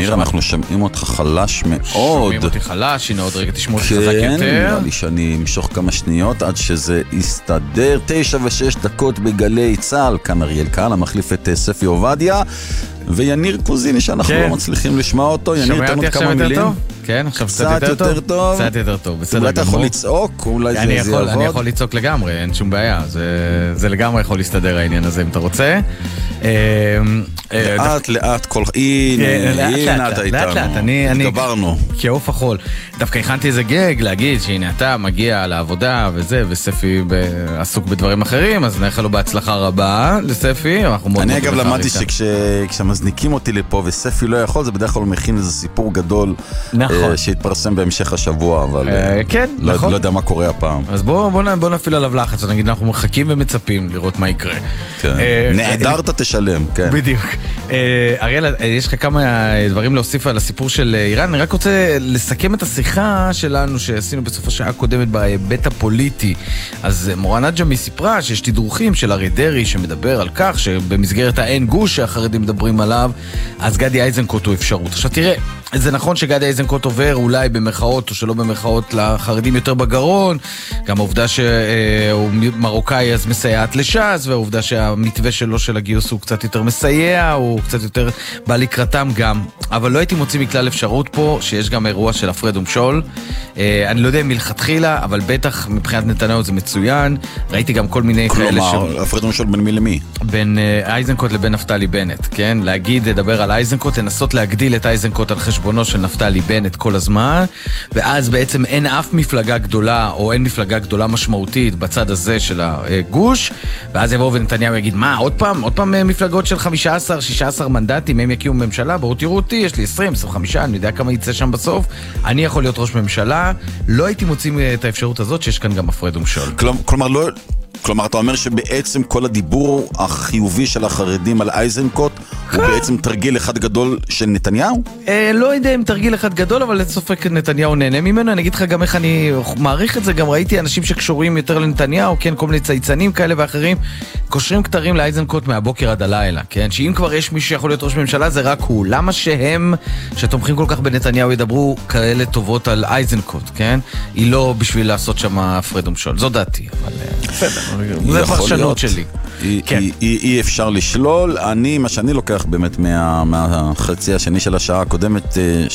יניר, אנחנו שומעים אותך חלש מאוד. שומעים אותי חלש, הנה עוד רגע תשמעו אותי חזק יותר. כן, נראה לי שאני אמשוך כמה שניות עד שזה יסתדר. 9:06 בגלי צהל, כאן אריאל קהל, המחליף את ספי עובדיה, ויניר קוזיני שאנחנו לא מצליחים לשמוע אותו. יניר, תן עוד כמה מילים. כן, עכשיו קצת יותר טוב. קצת יותר טוב, בסדר. אולי אתה יכול לצעוק, אולי זה יעבוד. אני יכול לצעוק לגמרי, אין שום בעיה. זה לגמרי יכול להסתדר העניין הזה אם אתה רוצה. לאט, הנה אתה איתנו. גברנו. כאוף החול. דווקא הכנתי איזה גג להגיד שהנה אתה מגיע לעבודה וזה, וספי עסוק בדברים אחרים, אז נאחל לו בהצלחה רבה לספי. אני אגב למדתי שכשמזניקים אותי לפה וספי לא יכול, זה בדרך כלל מכין איזה סיפור גדול שהתפרסם בהמשך השבוע, אבל לא יודע מה קורה הפעם. אז בוא נפיל עליו לחץ, נגיד אנחנו מחכים ומצפים לראות מה יקרה. נעדרת תשלם, כן. בדיוק. אריאל, יש לך כמה דברים להוסיף על הסיפור של איראן. אני רק רוצה לסכם את השיחה שלנו שעשינו בסוף השעה הקודמת בהיבט הפוליטי. אז מורן נג'מי סיפרה שיש תדרוכים של אריה דרעי שמדבר על כך שבמסגרת האין גוש שהחרדים מדברים עליו, אז גדי איזנקוט הוא אפשרות. עכשיו תראה, זה נכון שגדי איזנקוט עובר אולי במרכאות או שלא במרכאות לחרדים יותר בגרון, גם העובדה שהוא מרוקאי אז מסייעת לש"ס, והעובדה שהמתווה שלו של הגיוס הוא קצת יותר מסייע, הוא קצת יותר בא לקראתם גם, אבל לא הייתי מוציא מכלל אפשרות פה שיש גם אירוע של הפרד ומשול. אני לא יודע מלכתחילה, אבל בטח מבחינת נתניהו זה מצוין. ראיתי גם כל מיני כאלה כלומר, הפרד ומשול בין מי למי? בין איזנקוט לבין נפתלי בנט, כן? להגיד, לדבר על איזנקוט, לנסות להגדיל את איזנקוט על חשבונו של נפתלי בנט כל הזמן, ואז בעצם אין אף מפלגה גדולה, או אין מפלגה גדולה משמעותית בצד הזה של הגוש, ואז יבואו ונתניהו יגיד, מה, עוד פעם מפלגות של 15-16 מנדטים, הם יקימו ממשלה, בואו תראו אותי, יש לי 20-25, אני יודע כמה יצא שם בסוף, אני יכול להיות ראש ממשלה, לא הייתי מוצאים את האפשרות הזאת שיש כאן גם הפרד ומשול. כלומר, אתה אומר שבעצם כל הדיבור החיובי של החרדים על איזנקוט הוא בעצם תרגיל אחד גדול של נתניהו? לא יודע אם תרגיל אחד גדול, אבל לסופק נתניהו נהנה ממנו. אני אגיד לך גם איך אני מעריך את זה, גם ראיתי אנשים שקשורים יותר לנתניהו, כן, כל מיני צייצנים כאלה ואחרים, קושרים כתרים לאיזנקוט מהבוקר עד הלילה, כן, שאם כבר יש מישהו שיכול להיות ראש ממשלה, זה רק הוא. למה שהם, שתומכים כל כך בנתניהו, ידברו כאלה טובות על איזנקוט, כן? היא לא בשביל לעשות שם הפרד ומשול. זו דעתי, אבל בסדר. זה פרשנות שלי. אי אפשר לשלול. מה שאני לוקח באמת מהחצי השני של השעה הקודמת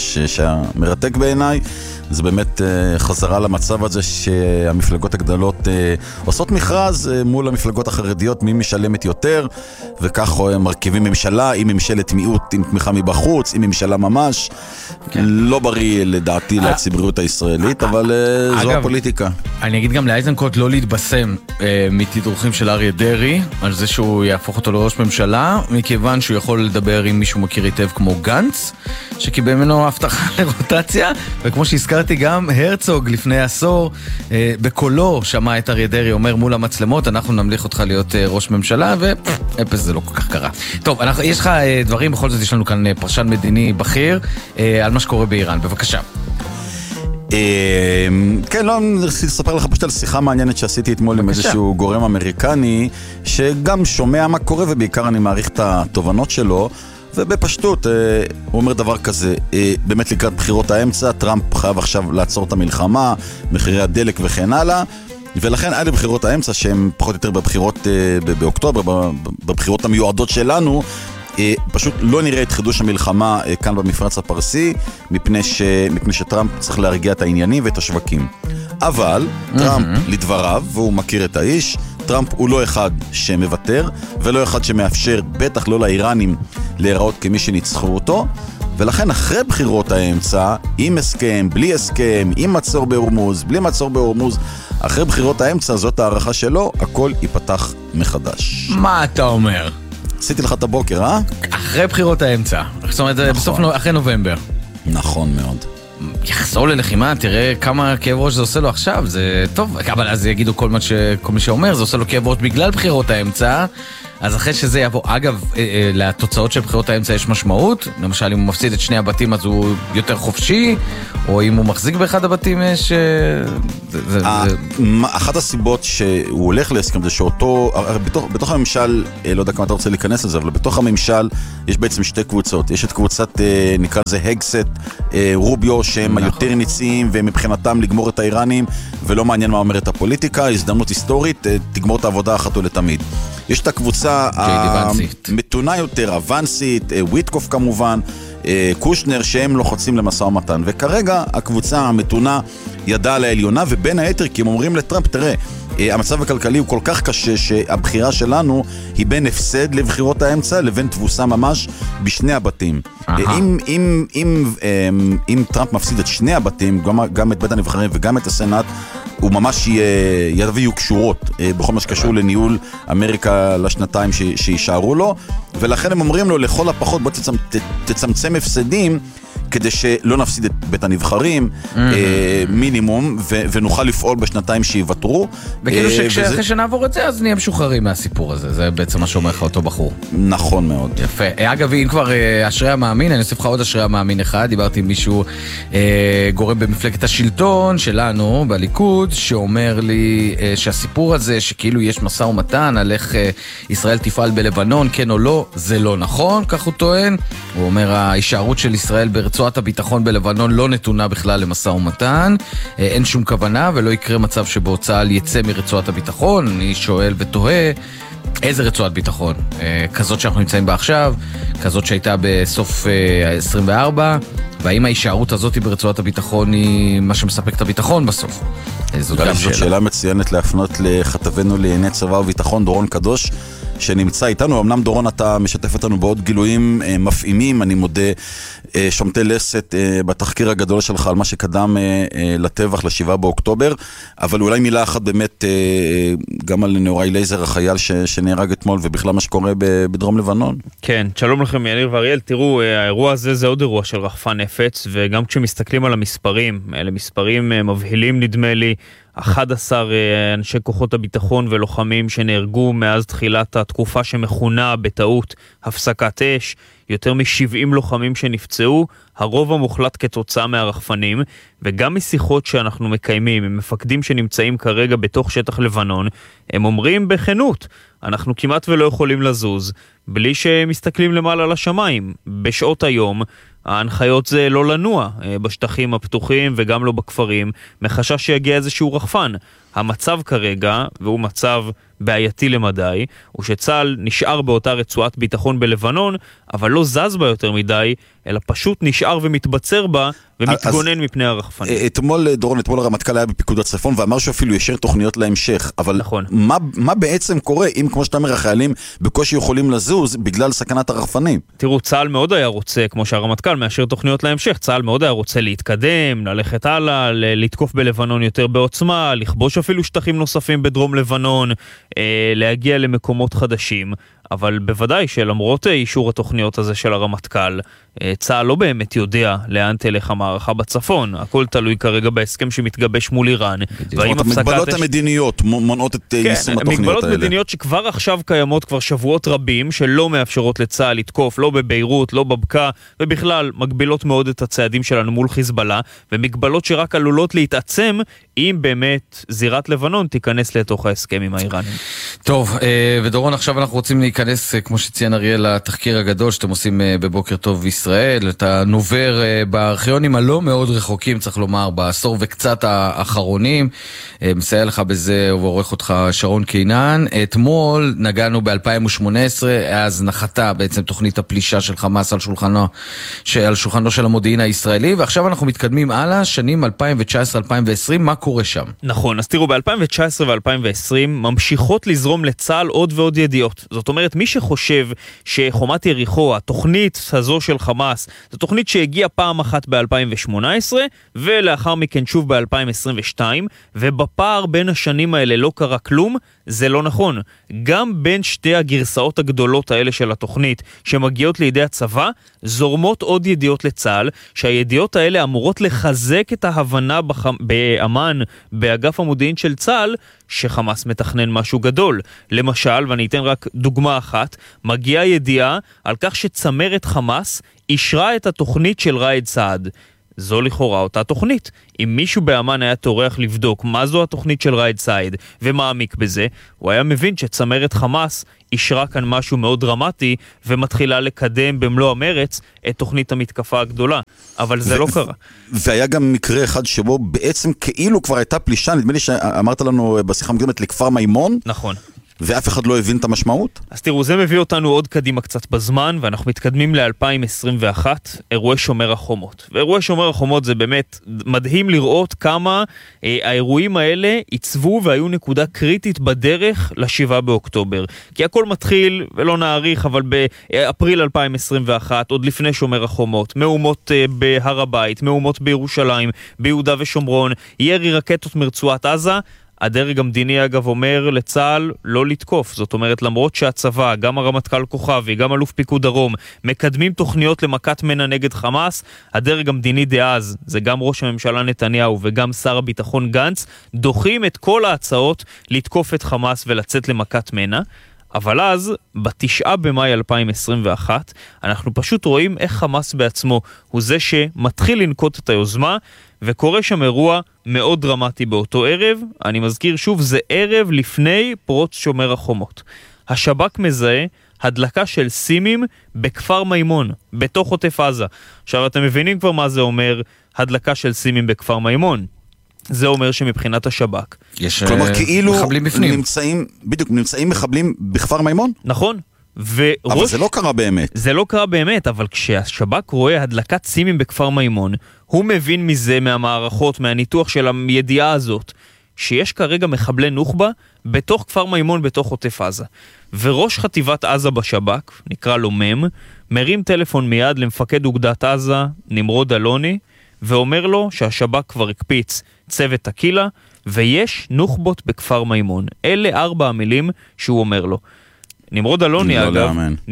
שהמרתק בעיניי, זה באמת חזרה למצב הזה שהמפלגות הגדולות עושות מכרז מול המפלגות החרדיות, מי משלמת יותר, וכך מרכיבים ממשלה, עם ממשלת מיעוט, עם תמיכה מבחוץ, עם ממשלה ממש. לא בריא לדעתי לציבוריות הישראלית, אבל זו הפוליטיקה. אני אגיד גם לאיזנקוט לא להתבשם מתדרוכים של אריה דרעי, על זה שהוא יהפוך אותו לראש ממשלה, מכיוון שהוא יכול לדבר עם מישהו מכיר היטב כמו גנץ, שקיבל ממנו הבטחה לרוטציה, וכמו שהזכרתי גם הרצוג לפני עשור, בקולו שמע את אריה דרעי אומר מול המצלמות, אנחנו נמליך אותך להיות ראש ממשלה, ואפס זה לא כל כך קרה. טוב, יש לך דברים, בכל זאת יש לנו כאן פרשן מדיני בכיר, על מה שקורה באיראן, בבקשה. כן, לא, אני רציתי לספר לך פשוט על שיחה מעניינת שעשיתי אתמול עם איזשהו גורם אמריקני שגם שומע מה קורה ובעיקר אני מעריך את התובנות שלו, ובפשטות הוא אומר דבר כזה, באמת לקראת בחירות האמצע טראמפ חייב עכשיו לעצור את המלחמה, מחירי הדלק וכן הלאה, ולכן עד לבחירות האמצע שהן פחות או יותר בבחירות באוקטובר, בבחירות המיועדות שלנו, פשוט לא נראה את חידוש המלחמה כאן במפרץ הפרסי, מפני שטראמפ צריך להרגיע את העניינים ואת השווקים. אבל טראמפ לדבריו, והוא מכיר את האיש, טראמפ הוא לא אחד שמוותר, ולא אחד שמאפשר, בטח לא לאיראנים, להיראות כמי שניצחו אותו, ולכן אחרי בחירות האמצע, עם הסכם, בלי הסכם, עם מצור בהורמוז, בלי מצור בהורמוז, אחרי בחירות האמצע, זאת הערכה שלו, הכל ייפתח מחדש. מה אתה אומר? עשיתי לך את הבוקר, אה? אחרי בחירות האמצע. זאת אומרת, בסוף אחרי נובמבר. נכון מאוד. יחזור ללחימה, תראה כמה כאב ראש זה עושה לו עכשיו, זה טוב, אבל אז יגידו כל מי שאומר, זה עושה לו כאב ראש בגלל בחירות האמצע, אז אחרי שזה יבוא, אגב, לתוצאות של בחירות האמצע יש משמעות, למשל אם הוא מפסיד את שני הבתים אז הוא יותר חופשי, או אם הוא מחזיק באחד הבתים יש... אחת הסיבות שהוא הולך להסכם זה שאותו, בתוך הממשל, לא יודע כמה אתה רוצה להיכנס לזה, אבל בתוך הממשל יש בעצם שתי קבוצות. יש את קבוצת, נקרא לזה הגסט, רוביו, שהם היותר ניציים, ומבחינתם לגמור את האיראנים, ולא מעניין מה אומרת הפוליטיקה, הזדמנות היסטורית, תגמור את העבודה אחת ולתמיד. יש את הקבוצה המתונה יותר, הוונסית, וויטקוף כמובן, קושנר, שהם לוחצים למשא ומתן. וכרגע הקבוצה המתונה ידעה על העליונה, ובין היתר, כי הם אומרים לטראמפ, תראה, המצב הכלכלי הוא כל כך קשה שהבחירה שלנו היא בין הפסד לבחירות האמצע לבין תבוסה ממש בשני הבתים. אם טראמפ מפסיד את שני הבתים, גם את בית הנבחרים וגם את הסנאט, הוא ממש יביאו קשורות בכל מה שקשור לניהול אמריקה לשנתיים שישארו לו, ולכן הם אומרים לו לכל הפחות בוא תצמצם הפסדים כדי שלא נפסיד את בית הנבחרים מינימום, ונוכל לפעול בשנתיים שיוותרו. וכאילו שאחרי שנעבור את זה, אז נהיה משוחררים מהסיפור הזה. זה בעצם מה שאומר לך אותו בחור. נכון מאוד. יפה. אגב, אם כבר אשרי המאמין, אני אוסיף לך עוד אשרי המאמין אחד. דיברתי עם מישהו גורם במפלגת השלטון שלנו, בליכוד, שאומר לי שהסיפור הזה, שכאילו יש משא ומתן על איך ישראל תפעל בלבנון, כן או לא, זה לא נכון, כך הוא טוען. הוא אומר, ההישארות של ישראל ברצועת הביטחון בלבנון לא נתונה בכלל למשא ומתן, אין שום כוונה ולא יקרה מצב שבו צה"ל יצא מרצועת הביטחון. אני שואל ותוהה, איזה רצועת ביטחון? כזאת שאנחנו נמצאים בה עכשיו, כזאת שהייתה בסוף 24, והאם ההישארות הזאת ברצועת הביטחון היא מה שמספק את הביטחון בסוף? זאת גם שאלה. שאלה מצוינת להפנות לכתבנו לענייני צבא וביטחון, דורון קדוש, שנמצא איתנו. אמנם דורון, אתה משתף אותנו בעוד גילויים מפעימים, אני מודה, שומטי לסת בתחקיר הגדול שלך על מה שקדם לטבח ל7 באוקטובר, אבל אולי מילה אחת באמת גם על נאורי לייזר, החייל שנהרג אתמול, ובכלל מה שקורה בדרום לבנון. כן, שלום לכם יניר ואריאל. תראו, האירוע הזה זה עוד אירוע של רחפן נפץ, וגם כשמסתכלים על המספרים, אלה מספרים מבהילים נדמה לי, 11 אנשי כוחות הביטחון ולוחמים שנהרגו מאז תחילת התקופה שמכונה בטעות הפסקת אש, יותר מ70 לוחמים שנפצעו, הרוב המוחלט כתוצאה מהרחפנים, וגם משיחות שאנחנו מקיימים עם מפקדים שנמצאים כרגע בתוך שטח לבנון, הם אומרים בכנות, אנחנו כמעט ולא יכולים לזוז, בלי שמסתכלים למעלה לשמיים. בשעות היום, ההנחיות זה לא לנוע בשטחים הפתוחים וגם לא בכפרים, מחשש שיגיע איזשהו רחפן. המצב כרגע, והוא מצב בעייתי למדי, הוא שצה"ל נשאר באותה רצועת ביטחון בלבנון, אבל לא זז בה יותר מדי, אלא פשוט נשאר ומתבצר בה, ומתגונן מפני הרחפנים. אתמול, דורון, אתמול הרמטכ"ל היה בפיקוד הצפון, ואמר שאפילו ישר תוכניות להמשך, אבל נכון. מה בעצם קורה אם, כמו שאתה אומר, החיילים בקושי יכולים לזוז בגלל סכנת הרחפנים? תראו, צה"ל מאוד היה רוצה, כמו שהרמטכ"ל מאשר תוכניות להמשך, צה"ל מאוד היה רוצה להתקדם, ללכת הלאה, לתקוף בלבנון יותר בעוצמה, לכבוש אפילו שטחים נוספים בדרום לבנון, להגיע למקומות חדשים, אבל בוודאי שלמרות אישור התוכניות הזה של הרמטכ"ל, צה"ל לא באמת יודע לאן תלך המערכה בצפון. הכל תלוי כרגע בהסכם שמתגבש מול איראן. המגבלות המדיניות מונעות את יישום התוכניות האלה. מגבלות מדיניות שכבר עכשיו קיימות כבר שבועות רבים, שלא מאפשרות לצה"ל לתקוף, לא בביירות, לא בבקעה, ובכלל מגבילות מאוד את הצעדים שלנו מול חיזבאללה, ומגבלות שרק עלולות להתעצם אם באמת זירת לבנון תיכנס לתוך ההסכם עם האיראנים. טוב, ודורון, עכשיו אנחנו רוצים להיכנס, כמו שציין אריאל, לתחקיר הגדול שאתם עושים בבוקר טוב ישראל. אתה נובר בארכיונים הלא מאוד רחוקים, צריך לומר, בעשור וקצת האחרונים. מסייע לך בזה ועורך אותך שרון קינן. אתמול נגענו ב-2018, אז נחתה בעצם תוכנית הפלישה של חמאס על שולחנו של המודיעין הישראלי, ועכשיו אנחנו מתקדמים הלאה, שנים 2019-2020, מה קורה שם? נכון, אז תראו, ב-2019 ו-2020 ממשיכות לזרום לצה"ל עוד ועוד ידיעות. זאת אומרת, מי שחושב שחומת יריחו, התוכנית הזו של חמאס, זו תוכנית שהגיעה פעם אחת ב-2018, ולאחר מכן שוב ב-2022, ובפער בין השנים האלה לא קרה כלום, זה לא נכון. גם בין שתי הגרסאות הגדולות האלה של התוכנית שמגיעות לידי הצבא, זורמות עוד ידיעות לצה"ל, שהידיעות האלה אמורות לחזק את ההבנה באמן, באגף המודיעין של צה"ל, שחמאס מתכנן משהו גדול. למשל, ואני אתן רק דוגמה אחת, מגיעה ידיעה על כך שצמרת חמאס אישרה את התוכנית של ראיד סעד. זו לכאורה אותה תוכנית. אם מישהו באמן היה טורח לבדוק מה זו התוכנית של ראיד סעד ומעמיק בזה, הוא היה מבין שצמרת חמאס אישרה כאן משהו מאוד דרמטי ומתחילה לקדם במלוא המרץ את תוכנית המתקפה הגדולה. אבל זה לא קרה. והיה גם מקרה אחד שבו בעצם כאילו כבר הייתה פלישה, נדמה לי שאמרת לנו בשיחה מוקדמת לכפר מימון. נכון. ואף אחד לא הבין את המשמעות? אז תראו, זה מביא אותנו עוד קדימה קצת בזמן, ואנחנו מתקדמים ל-2021, אירועי שומר החומות. ואירועי שומר החומות זה באמת מדהים לראות כמה האירועים האלה עיצבו והיו נקודה קריטית בדרך ל7 באוקטובר. כי הכל מתחיל, ולא נעריך, אבל באפריל 2021, עוד לפני שומר החומות, מהומות בהר הבית, מהומות בירושלים, ביהודה ושומרון, ירי רקטות מרצועת עזה, הדרג המדיני אגב אומר לצה"ל לא לתקוף. זאת אומרת, למרות שהצבא, גם הרמטכ"ל כוכבי, גם אלוף פיקוד דרום, מקדמים תוכניות למכת מנע נגד חמאס, הדרג המדיני דאז, זה גם ראש הממשלה נתניהו וגם שר הביטחון גנץ, דוחים את כל ההצעות לתקוף את חמאס ולצאת למכת מנע. אבל אז, ב9 במאי 2021, אנחנו פשוט רואים איך חמאס בעצמו הוא זה שמתחיל לנקוט את היוזמה, וקורה שם אירוע מאוד דרמטי באותו ערב. אני מזכיר שוב, זה ערב לפני פרוץ שומר החומות. השב"כ מזהה הדלקה של סימים בכפר מימון, בתוך עוטף עזה. עכשיו אתם מבינים כבר מה זה אומר הדלקה של סימים בכפר מימון. זה אומר שמבחינת השב"כ יש כלומר, כאילו מחבלים בפנים. נמצאים מחבלים בכפר מימון? נכון. אבל זה לא קרה באמת. זה לא קרה באמת, אבל כשהשב"כ רואה הדלקת סימים בכפר מימון, הוא מבין מזה, מהמערכות, מהניתוח של הידיעה הזאת, שיש כרגע מחבלי נוח'בה בתוך כפר מימון, בתוך עוטף עזה. וראש חטיבת עזה בשב"כ, נקרא לו מם, מרים טלפון מיד למפקד אוגדת עזה, נמרוד אלוני, ואומר לו שהשב"כ כבר הקפיץ צוות תקילה, ויש נוח'בות בכפר מימון. אלה 4 המילים שהוא אומר לו. נמרוד אלוני, אגב,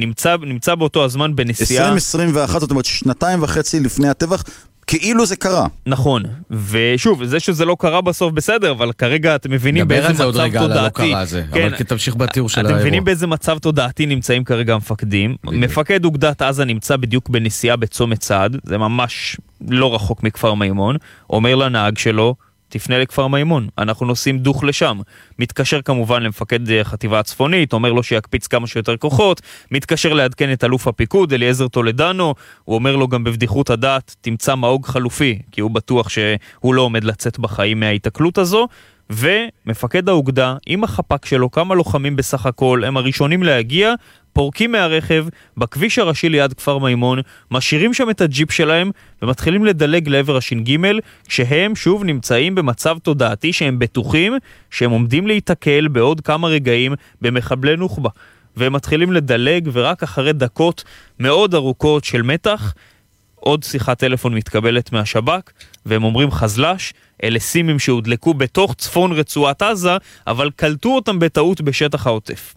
נמצא באותו הזמן בנסיעה. 2021, זאת אומרת 2.5 לפני הטבח, כאילו זה קרה. נכון, ושוב, זה שזה לא קרה בסוף בסדר, אבל כרגע אתם מבינים באיזה מצב תודעתי. אבל תמשיך בתיאור של האירוע. אתם מבינים באיזה מצב תודעתי נמצאים כרגע המפקדים. מפקד אוגדת עזה נמצא בדיוק בנסיעה בצומת צעד, זה ממש לא רחוק מכפר מימון, אומר לנהג שלו, תפנה לכפר מימון, אנחנו נוסעים דוך לשם. מתקשר כמובן למפקד חטיבה הצפונית, אומר לו שיקפיץ כמה שיותר כוחות, מתקשר לעדכן את אלוף הפיקוד, אליעזר טולדנו, הוא אומר לו גם בבדיחות הדעת, תמצא מאוג חלופי, כי הוא בטוח שהוא לא עומד לצאת בחיים מההתקלות הזו, ומפקד האוגדה, עם החפ"ק שלו, כמה לוחמים בסך הכל, הם הראשונים להגיע, פורקים מהרכב בכביש הראשי ליד כפר מימון, משאירים שם את הג'יפ שלהם ומתחילים לדלג לעבר הש"ג, כשהם שוב נמצאים במצב תודעתי שהם בטוחים שהם עומדים להתקל בעוד כמה רגעים במחבלי נוח'בה. והם מתחילים לדלג, ורק אחרי דקות מאוד ארוכות של מתח, עוד שיחת טלפון מתקבלת מהשב"כ, והם אומרים חזל"ש, אלה סימים שהודלקו בתוך צפון רצועת עזה, אבל קלטו אותם בטעות בשטח העוטף.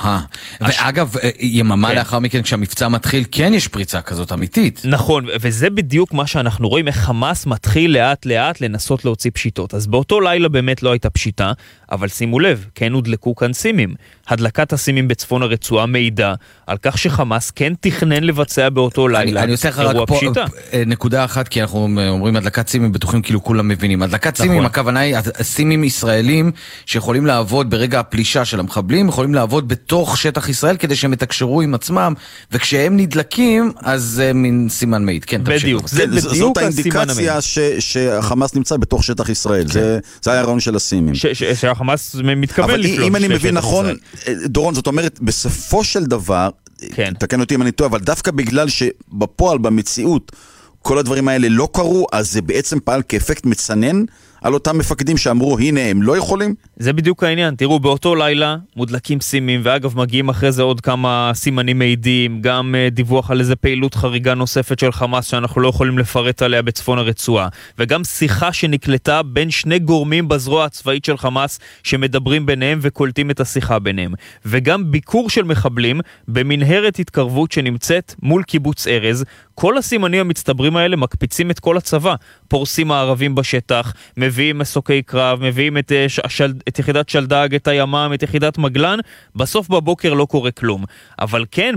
ואגב, יממה לאחר מכן כשהמבצע מתחיל, כן יש פריצה כזאת אמיתית. נכון, וזה בדיוק מה שאנחנו רואים, איך חמאס מתחיל לאט לאט לנסות להוציא פשיטות. אז באותו לילה באמת לא הייתה פשיטה, אבל שימו לב, כן הודלקו כאן סימים. הדלקת הסימים בצפון הרצועה מעידה על כך שחמאס כן תכנן לבצע באותו לילה אירוע פשיטה. נקודה אחת, כי אנחנו אומרים הדלקת סימים, בטוחים כאילו כולם מבינים. הדלקת סימים, הכוונה היא סימים ישראלים שיכולים לעבוד ברגע הפלישה של המחבלים, יכולים לעבוד בתוך שטח ישראל כדי שהם יתקשרו עם עצמם, וכשהם נדלקים, אז זה מין סימן מעיד. כן, בדיוק. זאת האינדיקציה שהחמאס נמצא בתוך שטח ישראל. זה היה הרעיון של הסימים. שהחמאס מתכוון לפלוש. אבל אם אני מבין נכון, דורון, זאת אומרת, בסופו של דבר, תקן אותי אם אני טועה, אבל דווקא בגלל שבפועל, במציאות, כל הדברים האלה לא קרו, אז זה בעצם פעל כאפקט מצנן על אותם מפקדים שאמרו, הנה הם לא יכולים? זה בדיוק העניין. תראו, באותו לילה מודלקים סימים, ואגב מגיעים אחרי זה עוד כמה סימנים מעידים, גם דיווח על איזה פעילות חריגה נוספת של חמאס שאנחנו לא יכולים לפרט עליה בצפון הרצועה, וגם שיחה שנקלטה בין שני גורמים בזרוע הצבאית של חמאס שמדברים ביניהם וקולטים את השיחה ביניהם, וגם ביקור של מחבלים במנהרת התקרבות שנמצאת מול קיבוץ ארז. כל הסימנים המצטברים האלה מקפיצים את כל הצבא, פורסים הערבים בשטח, מביאים מסוקי קרב, מביאים את יחידת שלדג, את הימ"מ, את יחידת מגלן, בסוף בבוקר לא קורה כלום. אבל כן,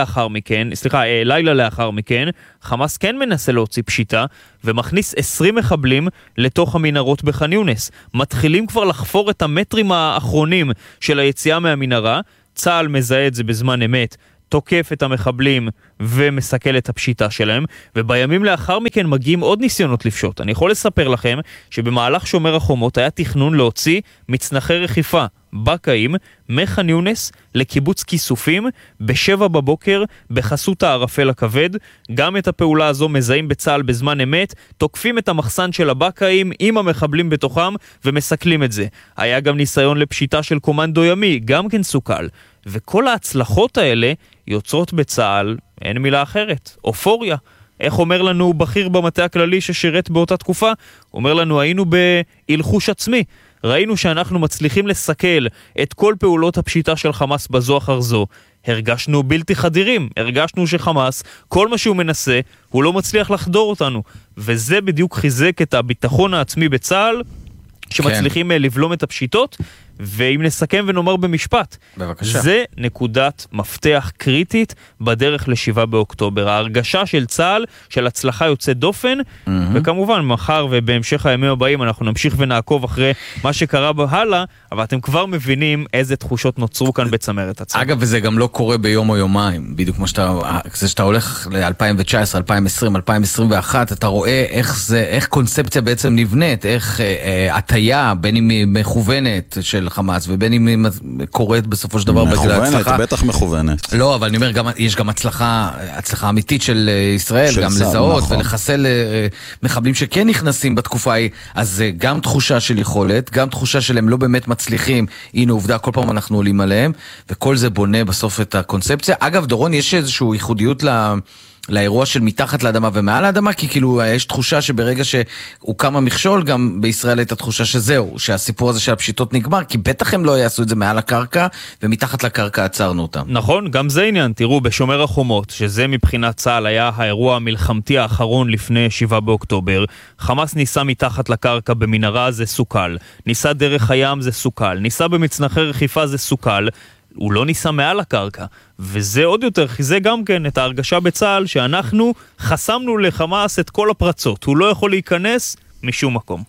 לילה לאחר מכן, חמאס כן מנסה להוציא פשיטה, ומכניס 20 מחבלים לתוך המנהרות בח'אן יונס. מתחילים כבר לחפור את המטרים האחרונים של היציאה מהמנהרה, צה"ל מזהה את זה בזמן אמת, תוקף את המחבלים ומסכל את הפשיטה שלהם, ובימים לאחר מכן מגיעים עוד ניסיונות לפשוט. אני יכול לספר לכם שבמהלך שומר החומות היה תכנון להוציא מצנחי רכיפה בקעים מח'אן יונס לקיבוץ כיסופים ב7 בבוקר בחסות הערפל הכבד. גם את הפעולה הזו מזהים בצה"ל בזמן אמת, תוקפים את המחסן של הבקעים עם המחבלים בתוכם ומסכלים את זה. היה גם ניסיון לפשיטה של קומנדו ימי, גם כן סוכל. וכל ההצלחות האלה יוצרות בצה"ל, אין מילה אחרת, אופוריה. איך אומר לנו בכיר במטה הכללי ששירת באותה תקופה? אומר לנו, היינו בהלחוש עצמי. ראינו שאנחנו מצליחים לסכל את כל פעולות הפשיטה של חמאס בזו אחר זו. הרגשנו בלתי חדירים, הרגשנו שחמאס, כל מה שהוא מנסה, הוא לא מצליח לחדור אותנו. וזה בדיוק חיזק את הביטחון העצמי בצה"ל, שמצליחים לבלום את הפשיטות. ואם נסכם ונאמר במשפט, בבקשה. זה נקודת מפתח קריטית בדרך ל7 באוקטובר. ההרגשה של צה"ל, של הצלחה יוצאת דופן, וכמובן מחר ובהמשך הימים הבאים אנחנו נמשיך ונעקוב אחרי מה שקרה הלאה, אבל אתם כבר מבינים איזה תחושות נוצרו כאן בצמרת הצבא. אגב, וזה גם לא קורה ביום או יומיים, בדיוק כמו שאתה הולך ל-2019, 2020, 2021, אתה רואה איך קונספציה בעצם נבנית, איך הטיה, בין אם מכוונת של חמאס, ובין אם היא קורית בסופו של דבר בגלל הצלחה. מכוונת, בטח מכוונת. לא, אבל אני אומר, יש גם הצלחה אמיתית של ישראל, גם לזהות ולחסל מחבלים שכן נכנסים בתקופה ההיא, אז גם תחושה של יכולת, גם תחושה שלהם לא באמת מצליחים, הנה עובדה, כל פעם אנחנו עולים עליהם, וכל זה בונה בסוף את הקונספציה. אגב, דורון, יש איזושהי ייחודיות לאירוע של מתחת לאדמה ומעל האדמה, כי כאילו יש תחושה שברגע שהוקם המכשול, גם בישראל הייתה תחושה שזהו, שהסיפור הזה של הפשיטות נגמר, כי בטח הם לא יעשו את זה מעל הקרקע, ומתחת לקרקע עצרנו אותם. נכון, גם זה עניין. תראו, בשומר החומות, שזה מבחינת צה"ל היה האירוע המלחמתי האחרון לפני 7 באוקטובר, חמאס ניסה מתחת לקרקע במנהרה, זה סוכל. ניסה דרך הים, זה סוכל. ניסה במצנחי רכיפה, זה סוכל. הוא לא ניסה מעל הקרקע, וזה עוד יותר חיזק גם כן את ההרגשה בצה"ל שאנחנו חסמנו לחמאס את כל הפרצות, הוא לא יכול להיכנס משום מקום.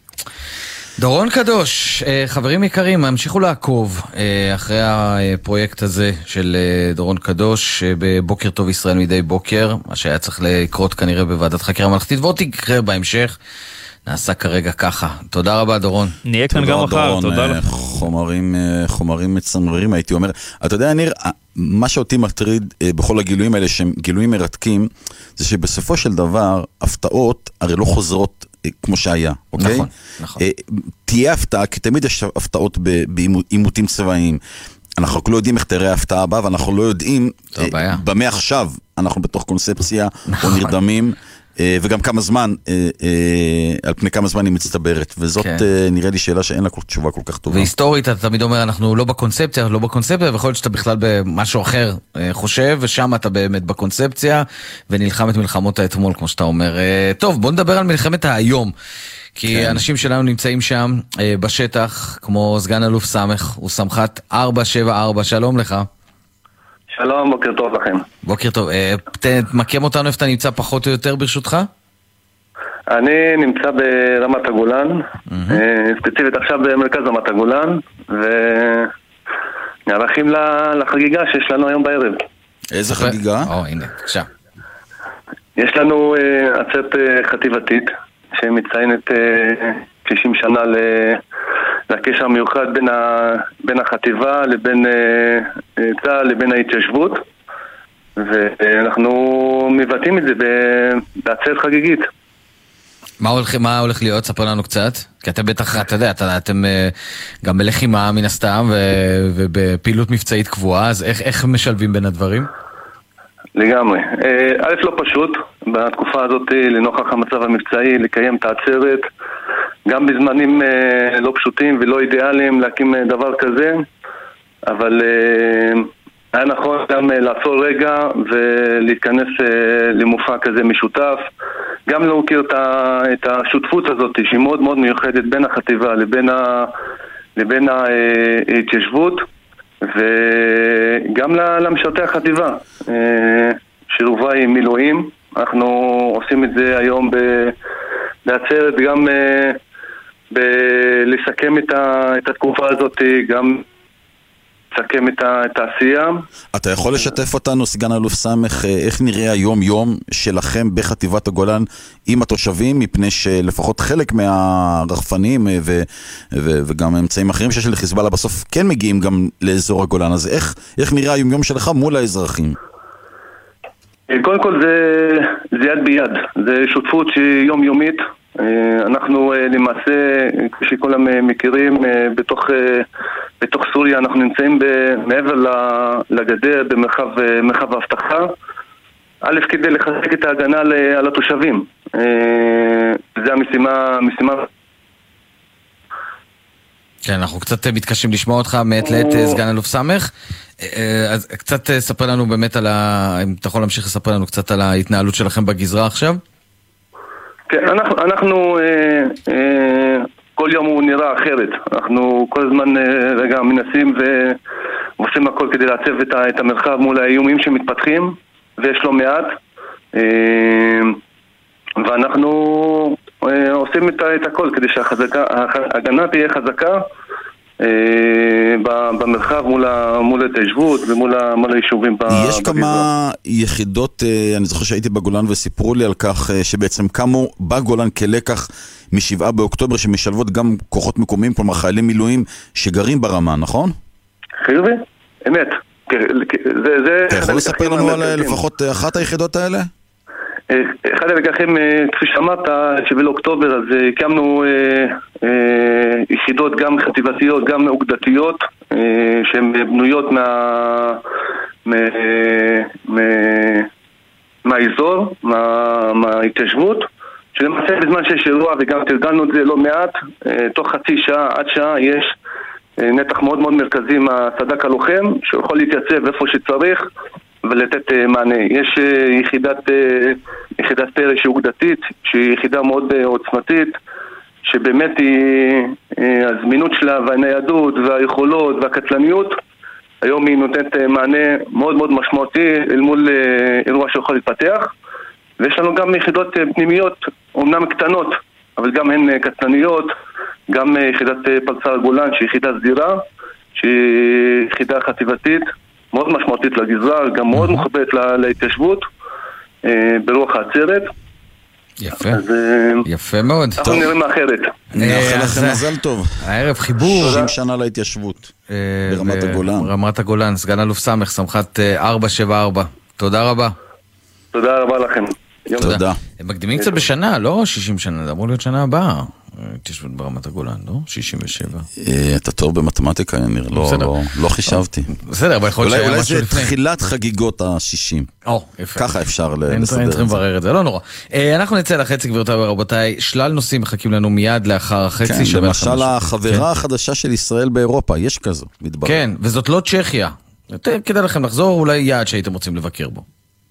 דורון קדוש, חברים יקרים, המשיכו לעקוב אחרי הפרויקט הזה של דורון קדוש בבוקר טוב ישראל מדי בוקר, מה שהיה צריך לקרות כנראה בוועדת חקירה ממלכתית, ועוד יקרה בהמשך. נעשה כרגע ככה. תודה רבה, דורון. נהיה כאן גם מחר, תודה לך. חומרים מצמררים, הייתי אומר. אתה יודע, ניר, מה שאותי מטריד בכל הגילויים האלה, שהם גילויים מרתקים, זה שבסופו של דבר, הפתעות הרי לא חוזרות כמו שהיה, אוקיי? נכון. תהיה הפתעה, כי תמיד יש הפתעות בעימותים צבאיים. אנחנו לא יודעים איך תראה ההפתעה הבאה, ואנחנו לא יודעים במה עכשיו אנחנו בתוך קונספציה או נרדמים. וגם כמה זמן, על פני כמה זמן היא מצטברת, וזאת נראה לי שאלה שאין לה תשובה כל כך טובה. והיסטורית אתה תמיד אומר, אנחנו לא בקונספציה, ויכול להיות שאתה בכלל במשהו אחר חושב, ושם אתה באמת בקונספציה, ונלחם את מלחמות האתמול, כמו שאתה אומר. טוב, בוא נדבר על מלחמת היום, כי אנשים שלנו נמצאים שם בשטח, כמו סגן אלוף סמך, הוא סמח"ט 474, שלום לך. שלום, בוקר טוב לכם. בוקר טוב. תמקם אותנו איפה אתה נמצא פחות או יותר ברשותך? אני נמצא ברמת הגולן, ספציפית עכשיו במרכז רמת הגולן, ונערכים לחגיגה שיש לנו היום בערב. איזה חגיגה? הנה, בבקשה. יש לנו עצרת חטיבתית שמציינת 60 שנה לקשר המיוחד בין החטיבה לבין צה"ל לבין ההתיישבות, ואנחנו מבטאים את זה בעצרת חגיגית. מה הולך להיות? ספר לנו קצת. כי אתם בטח, אתה יודע, אתם גם בלחימה מן הסתם, ובפעילות מבצעית קבועה, אז איך משלבים בין הדברים? לגמרי. א' לא פשוט, בתקופה הזאת לנוכח המצב המבצעי, לקיים את העצרת, גם בזמנים לא פשוטים ולא אידיאליים להקים דבר כזה, אבל היה נכון גם לעצור רגע ולהתכנס למופע כזה משותף, גם להוקיר את השותפות הזאת שהיא מאוד מאוד מיוחדת בין החטיבה לבין ההתיישבות, וגם למשרתי החטיבה שרובה עם מילואים. אנחנו עושים את זה היום בעצרת, גם לסכם את התקופה הזאת, גם לסכם את העשייה. אתה יכול לשתף אותנו, סגן אלוף סמך, איך נראה היום-יום שלכם בחטיבת הגולן עם התושבים, מפני שלפחות חלק מהרחפנים וגם אמצעים אחרים שיש לחיזבאללה בסוף כן מגיעים גם לאזור הגולן, אז איך נראה היום-יום שלך מול האזרחים? קודם כל זה יד ביד, זה שותפות שהיא יומיומית. אנחנו למעשה, כפי שכולם מכירים, בתוך סוריה אנחנו נמצאים מעבר לגדר במרחב ההבטחה, א' כדי לחזק את ההגנה על התושבים. זה המשימה. כן, אנחנו קצת מתקשים לשמוע אותך מעת לעת, סגן אלוף סמך. אז קצת ספר לנו באמת אם אתה יכול להמשיך לספר לנו קצת על ההתנהלות שלכם בגזרה עכשיו? כן, אנחנו כל יום הוא נראה אחרת. אנחנו כל הזמן רגע מנסים ועושים הכל כדי לעצב את המרחב מול האיומים שמתפתחים, ויש לו מעט, ואנחנו עושים את הכל כדי שההגנה תהיה חזקה במרחב מול ההתיישבות ומול היישובים בגזרה. יש כמה יחידות, אני זוכר שהייתי בגולן וסיפרו לי על כך שבעצם קמו בגולן כלקח מ7 באוקטובר שמשלבות גם כוחות מקומיים, כלומר חיילים מילואים שגרים ברמה, נכון? חיובי, אמת. אתה יכול לספר לנו על לפחות אחת היחידות האלה? אחד הלקחים, כפי שאמרת, 7 לאוקטובר, אז הקמנו יחידות גם חטיבתיות, גם אוגדתיות, שהן בנויות מהאזור, מההתיישבות, שלמעשה בזמן שיש אירוע, וגם תרגלנו את זה לא מעט, תוך חצי שעה עד שעה יש נתח מאוד מאוד מרכזי מהסד"כ הלוחם, שיכול להתייצב איפה שצריך ולתת מענה. יש יחידת פרש אוגדתית, שהיא יחידה מאוד עוצמתית, שבאמת הזמינות שלה והניידות והיכולות והקטלניות, היום היא נותנת מענה מאוד מאוד משמעותי אל מול אירוע שיכול להתפתח. ויש לנו גם יחידות פנימיות, אומנם קטנות, אבל גם הן קטלניות, גם יחידת פלס"ר גולן, שהיא יחידה סדירה, שהיא יחידה חטיבתית, מאוד משמעותית לגזרה, גם מאוד מחוברת להתיישבות, ברוח העצרת. יפה, יפה מאוד. אנחנו נראים אחרת. נאחל לכם מזל טוב. הערב חיבור. 30 שנה להתיישבות ברמת הגולן. ברמת הגולן, סגן אלוף סמך, סמח"ט 474. תודה רבה. תודה רבה לכם. תודה. הם מקדימים קצת בשנה, לא 60 שנה, זה אמור להיות שנה הבאה. התיישבות ברמת הגולן, לא? 67. אתה טוב במתמטיקה, יניר, לא חישבתי. בסדר, אבל יכול להיות אולי זה תחילת חגיגות ה-60. יפה. ככה אפשר לסדר את זה. אין צריכים לברר את זה, לא נורא. אנחנו נצא לחצי, גבירותיי ורבותיי, שלל נושאים מחכים לנו מיד לאחר החצי. כן, למשל החברה החדשה של ישראל באירופה, יש כזו, מתברר. כן, וזאת לא צ'כיה. כדאי לכם לחזור, אולי יעד שהייתם רוצים לבקר בו.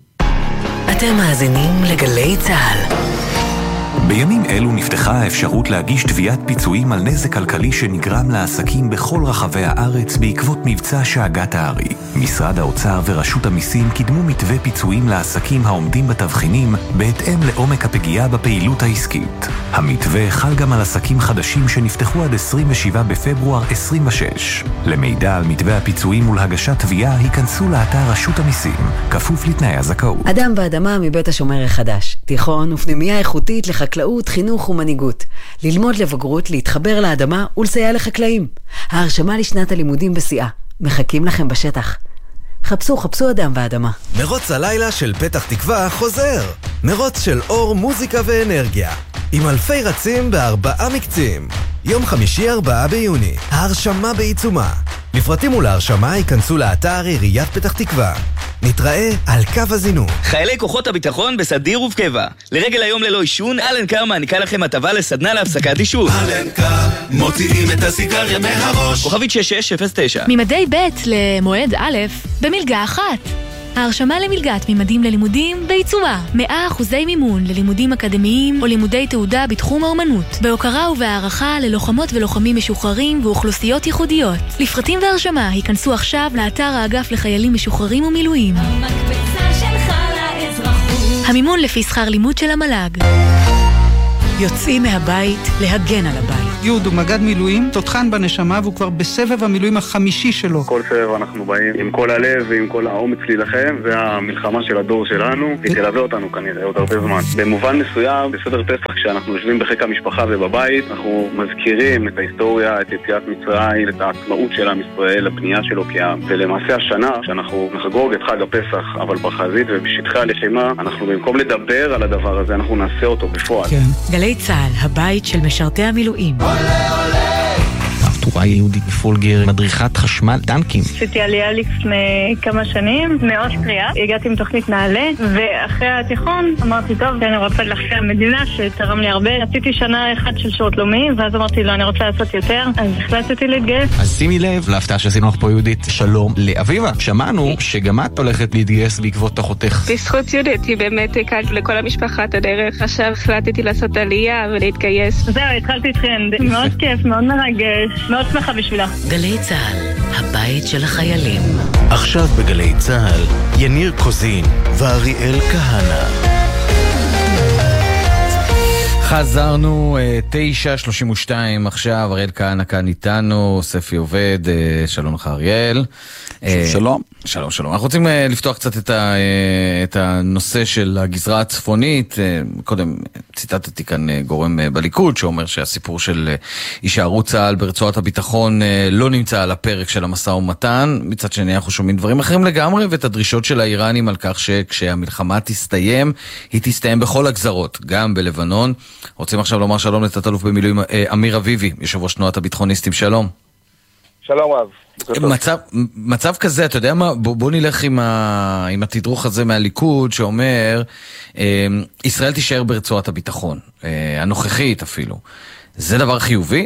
אתם מאזינים לגלי צהל. בימים אלו נפתחה האפשרות להגיש תביעת פיצויים על נזק כלכלי שנגרם לעסקים בכל רחבי הארץ בעקבות מבצע שאגת הארי. משרד האוצר ורשות המיסים קידמו מתווה פיצויים לעסקים העומדים בתבחינים בהתאם לעומק הפגיעה בפעילות העסקית. המתווה חל גם על עסקים חדשים שנפתחו עד 27 בפברואר 26. למידע על מתווה הפיצויים ולהגשת תביעה היכנסו לאתר רשות המיסים, כפוף לתנאי הזכאות. אדם באדמה מבית השומר החדש, תיכון ופנימיה איכותית לחקלאות, חינוך ומנהיגות. ללמוד לבגרות, להתחבר לאדמה ולסייע לחקלאים. ההרשמה לשנת הלימודים בשיאה. מחכים לכם בשטח. חפשו אדם באדמה. מרוץ הלילה של פתח תקווה חוזר. מרוץ של אור, מוזיקה ואנרגיה. עם אלפי רצים ב4 מקצים. יום חמישי 4 ביוני, ההרשמה בעיצומה. לפרטים ולהרשמה ייכנסו לאתר עיריית פתח תקווה. נתראה על קו הזינוק. חיילי כוחות הביטחון בסדיר ובקבע. לרגל היום ללא עישון, אלנקר מעניקה לכם הטבה לסדנה להפסקת עישון. אלנקר, מוציאים את הסיגריה מהראש. כוכבית 6609. ממדי ב' למועד א' במלגה אחת. ההרשמה למלגת ממדים ללימודים בעיצומה. 100% מימון ללימודים אקדמיים או לימודי תעודה בתחום האומנות. בהוקרה ובהערכה ללוחמות ולוחמים משוחררים ואוכלוסיות ייחודיות. לפרטים והרשמה היכנסו עכשיו לאתר האגף לחיילים משוחררים ומילואים. המקפצה שלך לאזרחות. המימון לפי שכר לימוד של המל"ג. יוצאים מהבית להגן על הבית. יהוד הוא מג"ד מילואים, תותחן בנשמה, והוא כבר בסבב המילואים החמישי שלו. כל סבב אנחנו באים עם כל הלב ועם כל האומץ להילחם, זה המלחמה של הדור שלנו, היא תלווה אותנו כנראה עוד הרבה זמן. במובן מסוים, בסדר פסח, כשאנחנו יושבים בחיק המשפחה ובבית, אנחנו מזכירים את ההיסטוריה, את יציאת מצרים, את העצמאות של עם ישראל, הבנייה שלו כעם. ולמעשה השנה, כשאנחנו נחגוג את חג הפסח, אבל בחזית ובשטחי הלחימה, אנחנו במקום לדבר על הדבר הזה, אנחנו נעשה אותו בפועל. כן. גלי צה"ל, הבית של משרתי המילואים. טוראי יהודית פולגר, מדריכת חשמל טנקים. עשיתי עלייה לפני כמה שנים מאוסטריה, הגעתי עם תוכנית נעלה, ואחרי התיכון אמרתי, טוב, אני רוצה להחזיר המדינה שתרם לי הרבה. עשיתי שנה אחת של שירות לאומי, ואז אמרתי, לא, אני רוצה לעשות יותר, אז החלטתי להתגייס. אז שימי לב להפתעה שעשינו לך פה יהודית. שלום לאביבה, שמענו שגם את הולכת להתגייס בעקבות אחותך. בזכות יהודית, היא באמת הקלת לכל המשפחה את הדרך. עכשיו החלטתי לעשות עלייה ולהתגייס. זהו, התחלתי טרנד. מאוד כיף, מאוד מרגש. מאוד שמחה בשבילה. גלי צה"ל, הבית של החיילים. עכשיו בגלי צה"ל, יניר קוזין ואריאל כהנא. חזרנו, 9:32 עכשיו, אריאל כהנא כאן איתנו, ספי עובד, שלום לך אריאל. שלום. שלום, שלום. אנחנו רוצים לפתוח קצת את הנושא של הגזרה הצפונית. קודם ציטטתי כאן גורם בליכוד שאומר שהסיפור של הישארות צה"ל ברצועת הביטחון לא נמצא על הפרק של המשא ומתן. מצד שני אנחנו שומעים דברים אחרים לגמרי, ואת הדרישות של האיראנים על כך שכשהמלחמה תסתיים, היא תסתיים בכל הגזרות, גם בלבנון. רוצים עכשיו לומר שלום לתת-אלוף במילואים אמיר אביבי, יושב ראש תנועת הביטחוניסטים. שלום. שלום רב. מצב כזה, אתה יודע מה, בוא נלך עם התדרוך הזה מהליכוד שאומר ישראל תישאר ברצועת הביטחון, הנוכחית אפילו. זה דבר חיובי?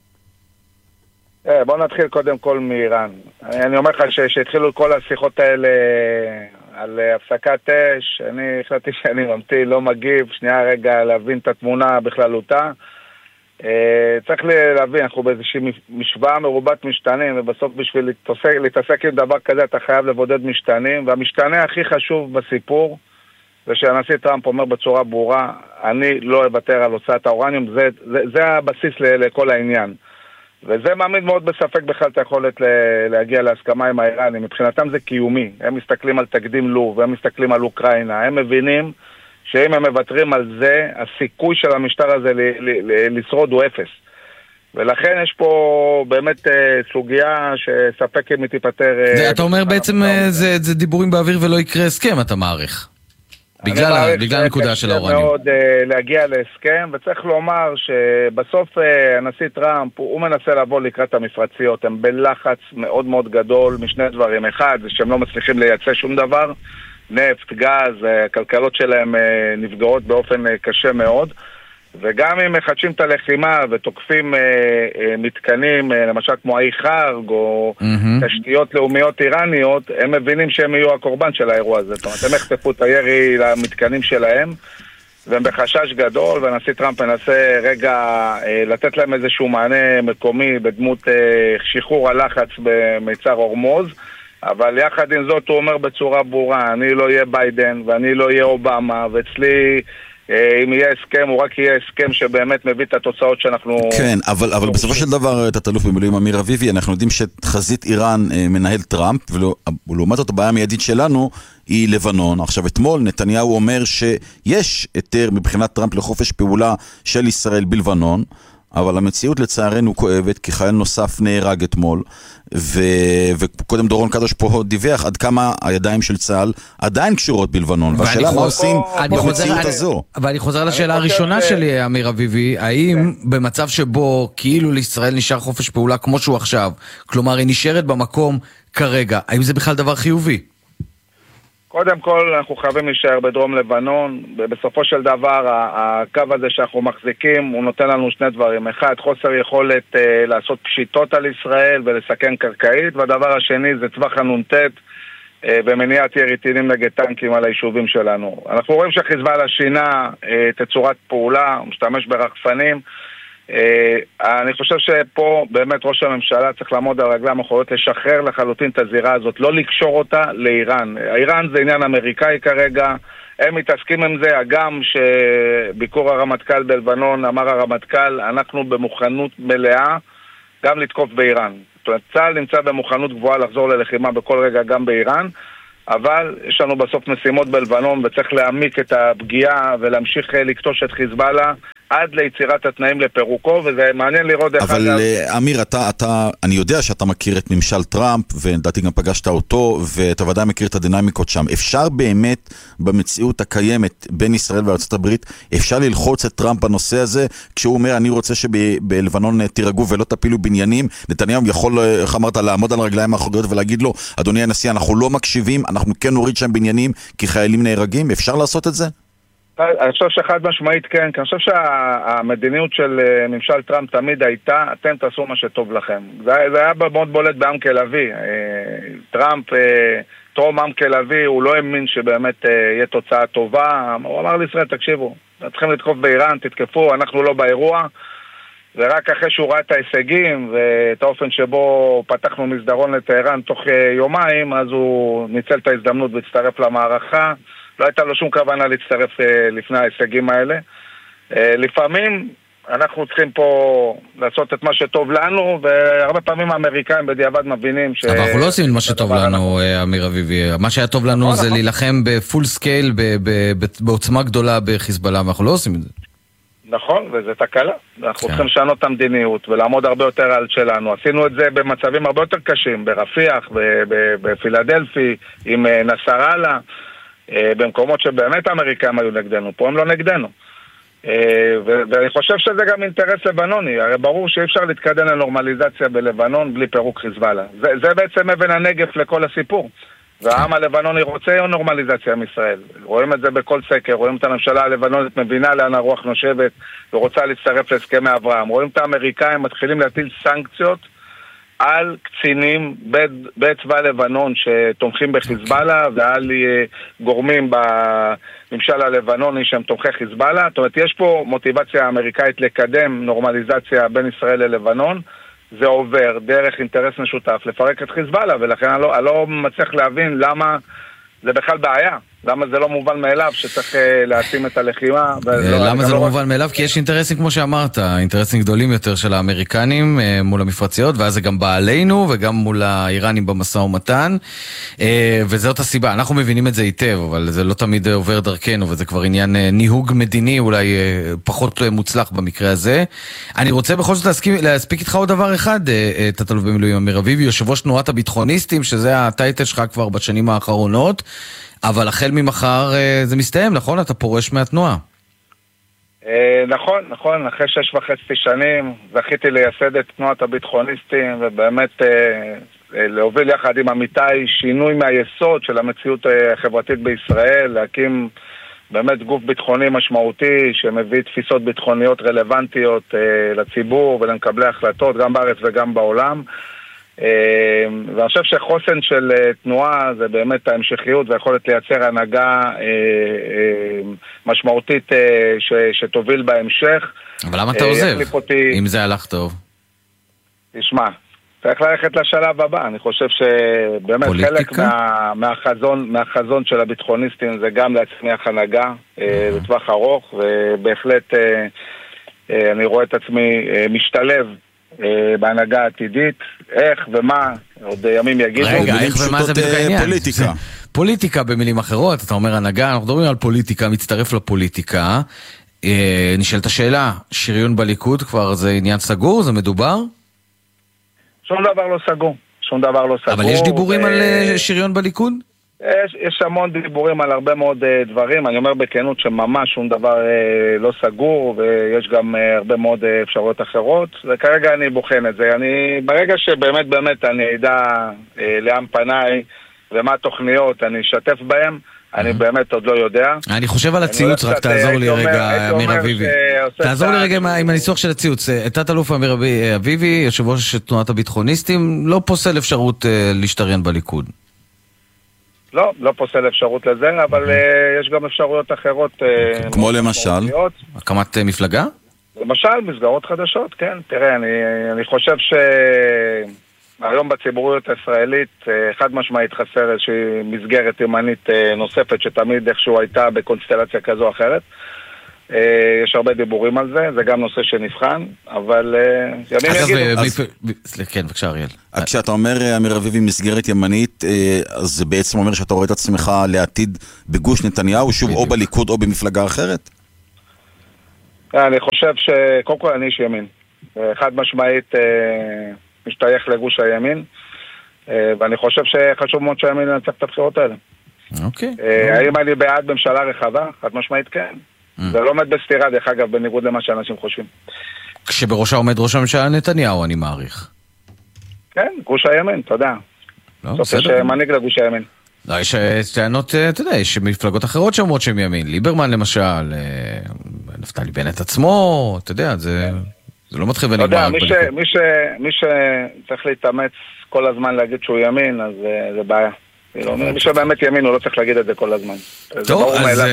בוא נתחיל קודם כל מאיראן. אני אומר לך שהתחילו כל השיחות האלה על הפסקת אש, אני החלטתי שאני ממתין, לא מגיב, שנייה רגע להבין את התמונה בכללותה. צריך להבין, אנחנו באיזושהי משוואה מרובת משתנים, ובסוף בשביל להתעסק עם דבר כזה אתה חייב לבודד משתנים, והמשתנה הכי חשוב בסיפור זה שהנשיא טראמפ אומר בצורה ברורה, אני לא אוותר על הוצאת האורניום, זה הבסיס לכל העניין, וזה מעמיד מאוד בספק בכלל את היכולת להגיע להסכמה עם האיראנים. מבחינתם זה קיומי, הם מסתכלים על תקדים לוב, והם מסתכלים על אוקראינה, הם מבינים שאם הם מוותרים על זה, הסיכוי של המשטר הזה לשרוד הוא אפס. ולכן יש פה באמת סוגיה שספק אם היא תיפטר. אתה אומר בעצם זה דיבורים באוויר ולא יקרה הסכם, אתה מעריך. בגלל הנקודה של האורניום. מאוד להגיע להסכם, וצריך לומר שבסוף הנשיא טראמפ הוא מנסה לבוא לקראת המפרציות, הם בלחץ מאוד מאוד גדול משני דברים. אחד, זה שהם לא מצליחים לייצא שום דבר, נפט, גז, הכלכלות שלהם נפגעות באופן קשה מאוד, וגם אם מחדשים את הלחימה ותוקפים מתקנים, למשל כמו האי חרג או תשתיות לאומיות איראניות, הם מבינים שהם יהיו הקורבן של האירוע הזה. זאת אומרת, הם יחטפו את הירי למתקנים שלהם, והם בחשש גדול, והנשיא טראמפ מנסה רגע לתת להם איזשהו מענה מקומי בדמות שחרור הלחץ במיצר הורמוז, אבל יחד עם זאת הוא אומר בצורה ברורה, אני לא אהיה ביידן ואני לא אהיה אובמה, ואצלי אם יהיה הסכם הוא רק יהיה הסכם שבאמת מביא את התוצאות שאנחנו... כן, אבל בסופו של דבר תת-אלוף במילואים אמיר אביבי, אנחנו יודעים שחזית איראן מנהל טראמפ, ולעומת זאת הבעיה המיידית שלנו היא לבנון. עכשיו אתמול נתניהו אומר שיש היתר מבחינת טראמפ לחופש פעולה של ישראל בלבנון, אבל המציאות לצערנו כואבת, כי חייל נוסף נהרג אתמול, וקודם דורון קדוש פה דיווח עד כמה הידיים של צה"ל עדיין קשורות בלבנון, והשאלה מה עושים במציאות הזו. ואני חוזר לשאלה הראשונה שלי, אמיר אביבי, האם במצב שבו כאילו לישראל נשאר חופש פעולה כמו שהוא עכשיו, כלומר היא נשארת במקום כרגע, האם זה בכלל דבר חיובי? קודם כל, אנחנו חייבים להישאר בדרום לבנון. בסופו של דבר, הקו הזה שאנחנו מחזיקים, הוא נותן לנו שני דברים. אחד, חוסר יכולת לעשות פשיטות על ישראל ולסכן קרקעית, והדבר השני זה טווח הנונטט ומניעת ירי טילים נגד טנקים על היישובים שלנו. אנחנו רואים שחיזבאללה שינה תצורת פעולה, הוא משתמש ברחפנים. אני חושב שפה באמת ראש הממשלה צריך לעמוד על רגליים האחוריות, לשחרר לחלוטין את הזירה הזאת, לא לקשור אותה לאיראן. איראן זה עניין אמריקאי כרגע, הם מתעסקים עם זה, הגם שביקור הרמטכ"ל בלבנון, אמר הרמטכ"ל, אנחנו במוכנות מלאה גם לתקוף באיראן. זאת אומרת, צה"ל נמצא במוכנות גבוהה לחזור ללחימה בכל רגע גם באיראן, אבל יש לנו בסוף משימות בלבנון וצריך להעמיק את הפגיעה ולהמשיך לקטוש את חיזבאללה עד ליצירת התנאים לפירוקו, וזה מעניין לראות איך... אבל אמיר, אני יודע שאתה מכיר את ממשל טראמפ, ולדעתי גם פגשת אותו, ואתה ודאי מכיר את הדינמיקות שם. אפשר באמת, במציאות הקיימת בין ישראל וארצות הברית, אפשר ללחוץ את טראמפ בנושא הזה, כשהוא אומר, אני רוצה שבלבנון תירגעו ולא תפילו בניינים, נתניהו יכול, איך אמרת, לעמוד על הרגליים האחוריות ולהגיד לו, אדוני הנשיא, אנחנו לא מקשיבים, אנחנו כן נוריד שם בניינים, כי חיילים נהרגים. אפשר לעשות את זה? אני חושב שחד משמעית כן, כי אני חושב שהמדיניות של ממשל טראמפ תמיד הייתה, אתם תעשו מה שטוב לכם. זה היה מאוד בולט בעמק לביא. טראמפ, טרום עמק לביא, הוא לא האמין שבאמת יהיה תוצאה טובה. הוא אמר לישראל, תקשיבו, צריכים לתקוף באיראן, תתקפו, אנחנו לא באירוע. ורק אחרי שהוא ראה את ההישגים ואת האופן שבו פתחנו מסדרון לטהרן תוך יומיים, אז הוא ניצל את ההזדמנות והצטרף למערכה. לא הייתה לו שום כוונה להצטרף לפני ההישגים האלה. לפעמים אנחנו צריכים פה לעשות את מה שטוב לנו, והרבה פעמים האמריקאים בדיעבד מבינים אבל אנחנו לא עושים את מה שטוב לנו, אמיר אביבי. מה שהיה טוב לנו זה להילחם בפול סקייל, בעוצמה גדולה בחיזבאללה, ואנחנו לא עושים את זה. נכון, וזה תקלה. אנחנו צריכים לשנות את המדיניות ולעמוד הרבה יותר על שלנו. עשינו את זה במצבים הרבה יותר קשים, ברפיח, בפילדלפי, עם נסראללה. במקומות שבאמת האמריקאים היו נגדנו, פה הם לא נגדנו. ואני חושב שזה גם אינטרס לבנוני, הרי ברור שאי אפשר להתקדם לנורמליזציה בלבנון בלי פירוק חיזבאללה. זה בעצם אבן הנגף לכל הסיפור. והעם הלבנוני רוצה נורמליזציה עם ישראל. רואים את זה בכל סקר, רואים את הממשלה הלבנונית מבינה לאן הרוח נושבת ורוצה להצטרף להסכמי אברהם. רואים את האמריקאים מתחילים להטיל סנקציות על קצינים בצבא לבנון שתומכים בחיזבאללה ועל גורמים בממשל הלבנוני שהם תומכי חיזבאללה. זאת אומרת, יש פה מוטיבציה אמריקאית לקדם נורמליזציה בין ישראל ללבנון. זה עובר דרך אינטרס משותף לפרק את חיזבאללה, ולכן אני לא מצליח להבין למה זה בכלל בעיה. למה זה לא מובן מאליו שצריך להתאים את הלחימה? למה זה לא מובן מאליו? כי יש אינטרסים, כמו שאמרת, אינטרסים גדולים יותר של האמריקנים מול המפרציות, ואז זה גם בא עלינו וגם מול האיראנים במשא ומתן, וזאת הסיבה. אנחנו מבינים את זה היטב, אבל זה לא תמיד עובר דרכנו, וזה כבר עניין ניהוג מדיני, אולי פחות מוצלח במקרה הזה. אני רוצה בכל זאת להספיק איתך עוד דבר אחד, תת-אלוף במילואים אמיר אביבי, יושב ראש תנועת הביטחוניסטים, שזה הטייטל שלך כבר בשנים האחרונות, אבל החל ממחר זה מסתיים, נכון? אתה פורש מהתנועה. נכון. אחרי 6.5 שנים זכיתי לייסד את תנועת הביטחוניסטים, ובאמת להוביל יחד עם עמיתי שינוי מהיסוד של המציאות החברתית בישראל, להקים באמת גוף ביטחוני משמעותי שמביא תפיסות ביטחוניות רלוונטיות לציבור ולמקבלי החלטות גם בארץ וגם בעולם. ואני חושב שחוסן של תנועה זה באמת ההמשכיות והיכולת לייצר הנהגה משמעותית שתוביל בהמשך. אבל למה אתה עוזב? אם זה הלך טוב. תשמע, צריך ללכת לשלב הבא. אני חושב שבאמת חלק מהחזון של הביטחוניסטים זה גם להצמיח הנהגה בטווח ארוך, ובהחלט אני רואה את עצמי משתלב בהנהגה עתידית. איך ומה עוד ימים יגידו. רגע, איך ומה זה בדיוק העניין? פוליטיקה. פוליטיקה במילים אחרות, אתה אומר הנהגה, אנחנו מדברים על פוליטיקה, מצטרף לפוליטיקה. נשאלת השאלה, שריון בליכוד כבר זה עניין סגור? זה מדובר? שום דבר לא סגור. שום דבר לא סגור. אבל יש דיבורים על שריון בליכוד? יש המון דיבורים על הרבה מאוד דברים. אני אומר בכנות שממש שום דבר לא סגור, ויש גם הרבה מאוד אפשרויות אחרות, וכרגע אני בוחן את זה. ברגע שבאמת באמת אני אדע לאן פניי ומה התוכניות אני אשתף בהם, אני באמת עוד לא יודע. אני חושב על הציוץ, רק תעזור לי רגע, אמיר אביבי. תעזור לי רגע עם הניסוח של הציוץ. תת-אלוף אמיר אביבי, יושב ראש תנועת הביטחוניסטים, לא פוסל אפשרות להשתריין בליכוד. לא פוסל אפשרות לזה, אבל יש גם אפשרויות אחרות. כמו למשל? הקמת מפלגה? למשל, מסגרות חדשות, כן. תראה, אני חושב שהיום בציבוריות הישראלית חד משמעית חסר איזושהי מסגרת ימנית נוספת שתמיד איכשהו הייתה בקונסטלציה כזו או אחרת. יש הרבה דיבורים על זה, זה גם נושא שנבחן, אבל ימים יגידו. כן, בבקשה אריאל. כשאתה אומר, אמיר אביבי, מסגרת ימנית, אז זה בעצם אומר שאתה רואה את עצמך לעתיד בגוש נתניהו, שוב או בליכוד או במפלגה אחרת? אני חושב שקודם כל אני איש ימין. חד משמעית משתייך לגוש הימין, ואני חושב שחשוב מאוד שהימין ינצח את הבחירות האלה. אוקיי. האם אני בעד ממשלה רחבה? חד משמעית כן. זה לא עומד בסתירה, דרך אגב, בניגוד למה שאנשים חושבים. כשבראשה עומד ראש הממשלה נתניהו, אני מעריך. כן, גוש הימין, אתה יודע. בסוף יש מנהיג לגוש הימין. לא, יש טענות, אתה יודע, יש מפלגות אחרות שאומרות שהם ימין. ליברמן למשל, נפתלי בנט עצמו, אתה יודע, זה לא מתחיל ונגמר. אתה יודע, מי שצריך להתאמץ כל הזמן להגיד שהוא ימין, אז זה בעיה. מי שבאמת ימין, הוא לא צריך להגיד את זה כל הזמן. טוב,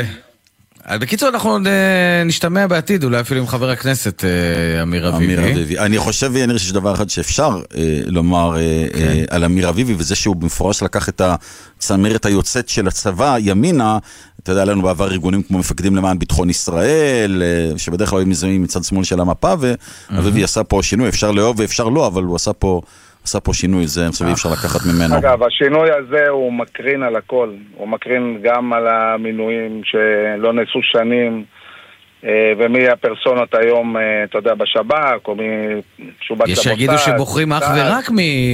אז בקיצור אנחנו נשתמע בעתיד, אולי אפילו עם חבר הכנסת אמיר אביבי. אני חושב יניר שיש דבר אחד שאפשר לומר על אמיר אביבי, וזה שהוא במפורש לקח את הצמרת היוצאת של הצבא ימינה. אתה יודע, לנו בעבר ארגונים כמו מפקדים למען ביטחון ישראל, שבדרך כלל היו מזוהים מצד שמאל של המפה, ואביבי עשה פה שינוי, אפשר לאהוב ואפשר לא, אבל הוא עשה פה שינוי, זה אי אפשר לקחת ממנו. אגב, השינוי הזה הוא מקרין על הכל, הוא מקרין גם על המינויים שלא נעשו שנים, ומי הפרסונות היום, אתה יודע, בשב"כ, או משובת יש שיגידו שבוחרים אך ורק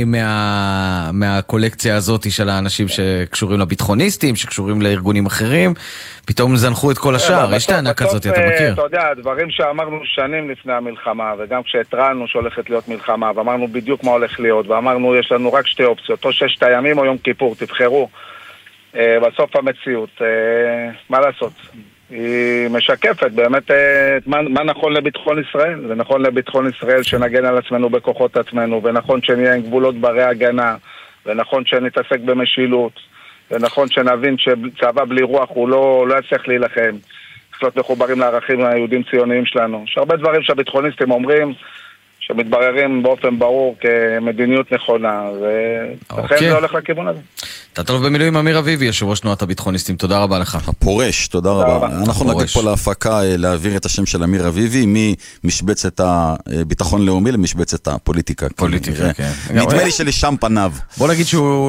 מהקולקציה הזאת של האנשים שקשורים לביטחוניסטים, שקשורים לארגונים אחרים, פתאום זנחו את כל השאר, יש טענה כזאת, אתה מכיר? אתה יודע, דברים שאמרנו שנים לפני המלחמה, וגם כשהתרענו שהולכת להיות מלחמה, ואמרנו בדיוק מה הולך להיות, ואמרנו יש לנו רק שתי אופציות, או 6 הימים או יום כיפור, תבחרו. בסוף המציאות, מה לעשות? היא משקפת באמת מה נכון לביטחון ישראל, ונכון לביטחון ישראל שנגן על עצמנו בכוחות עצמנו, ונכון שנהיה עם גבולות ברי הגנה, ונכון שנתעסק במשילות, ונכון שנבין שצבא בלי רוח הוא לא יצליח להילחם, צריך להיות מחוברים לערכים היהודים ציוניים שלנו. יש הרבה דברים שהביטחוניסטים אומרים שמתבררים באופן ברור כמדיניות נכונה, ולכן זה הולך לכיוון הזה. תת-אלוף במילואים אמיר אביבי, יושב ראש תנועת הביטחוניסטים, תודה רבה לך. הפורש, תודה רבה. אנחנו נגיד פה להפקה להעביר את השם של אמיר אביבי ממשבצת הביטחון לאומי למשבצת הפוליטיקה. פוליטיקה, כן. נדמה לי שלשם פניו. בוא נגיד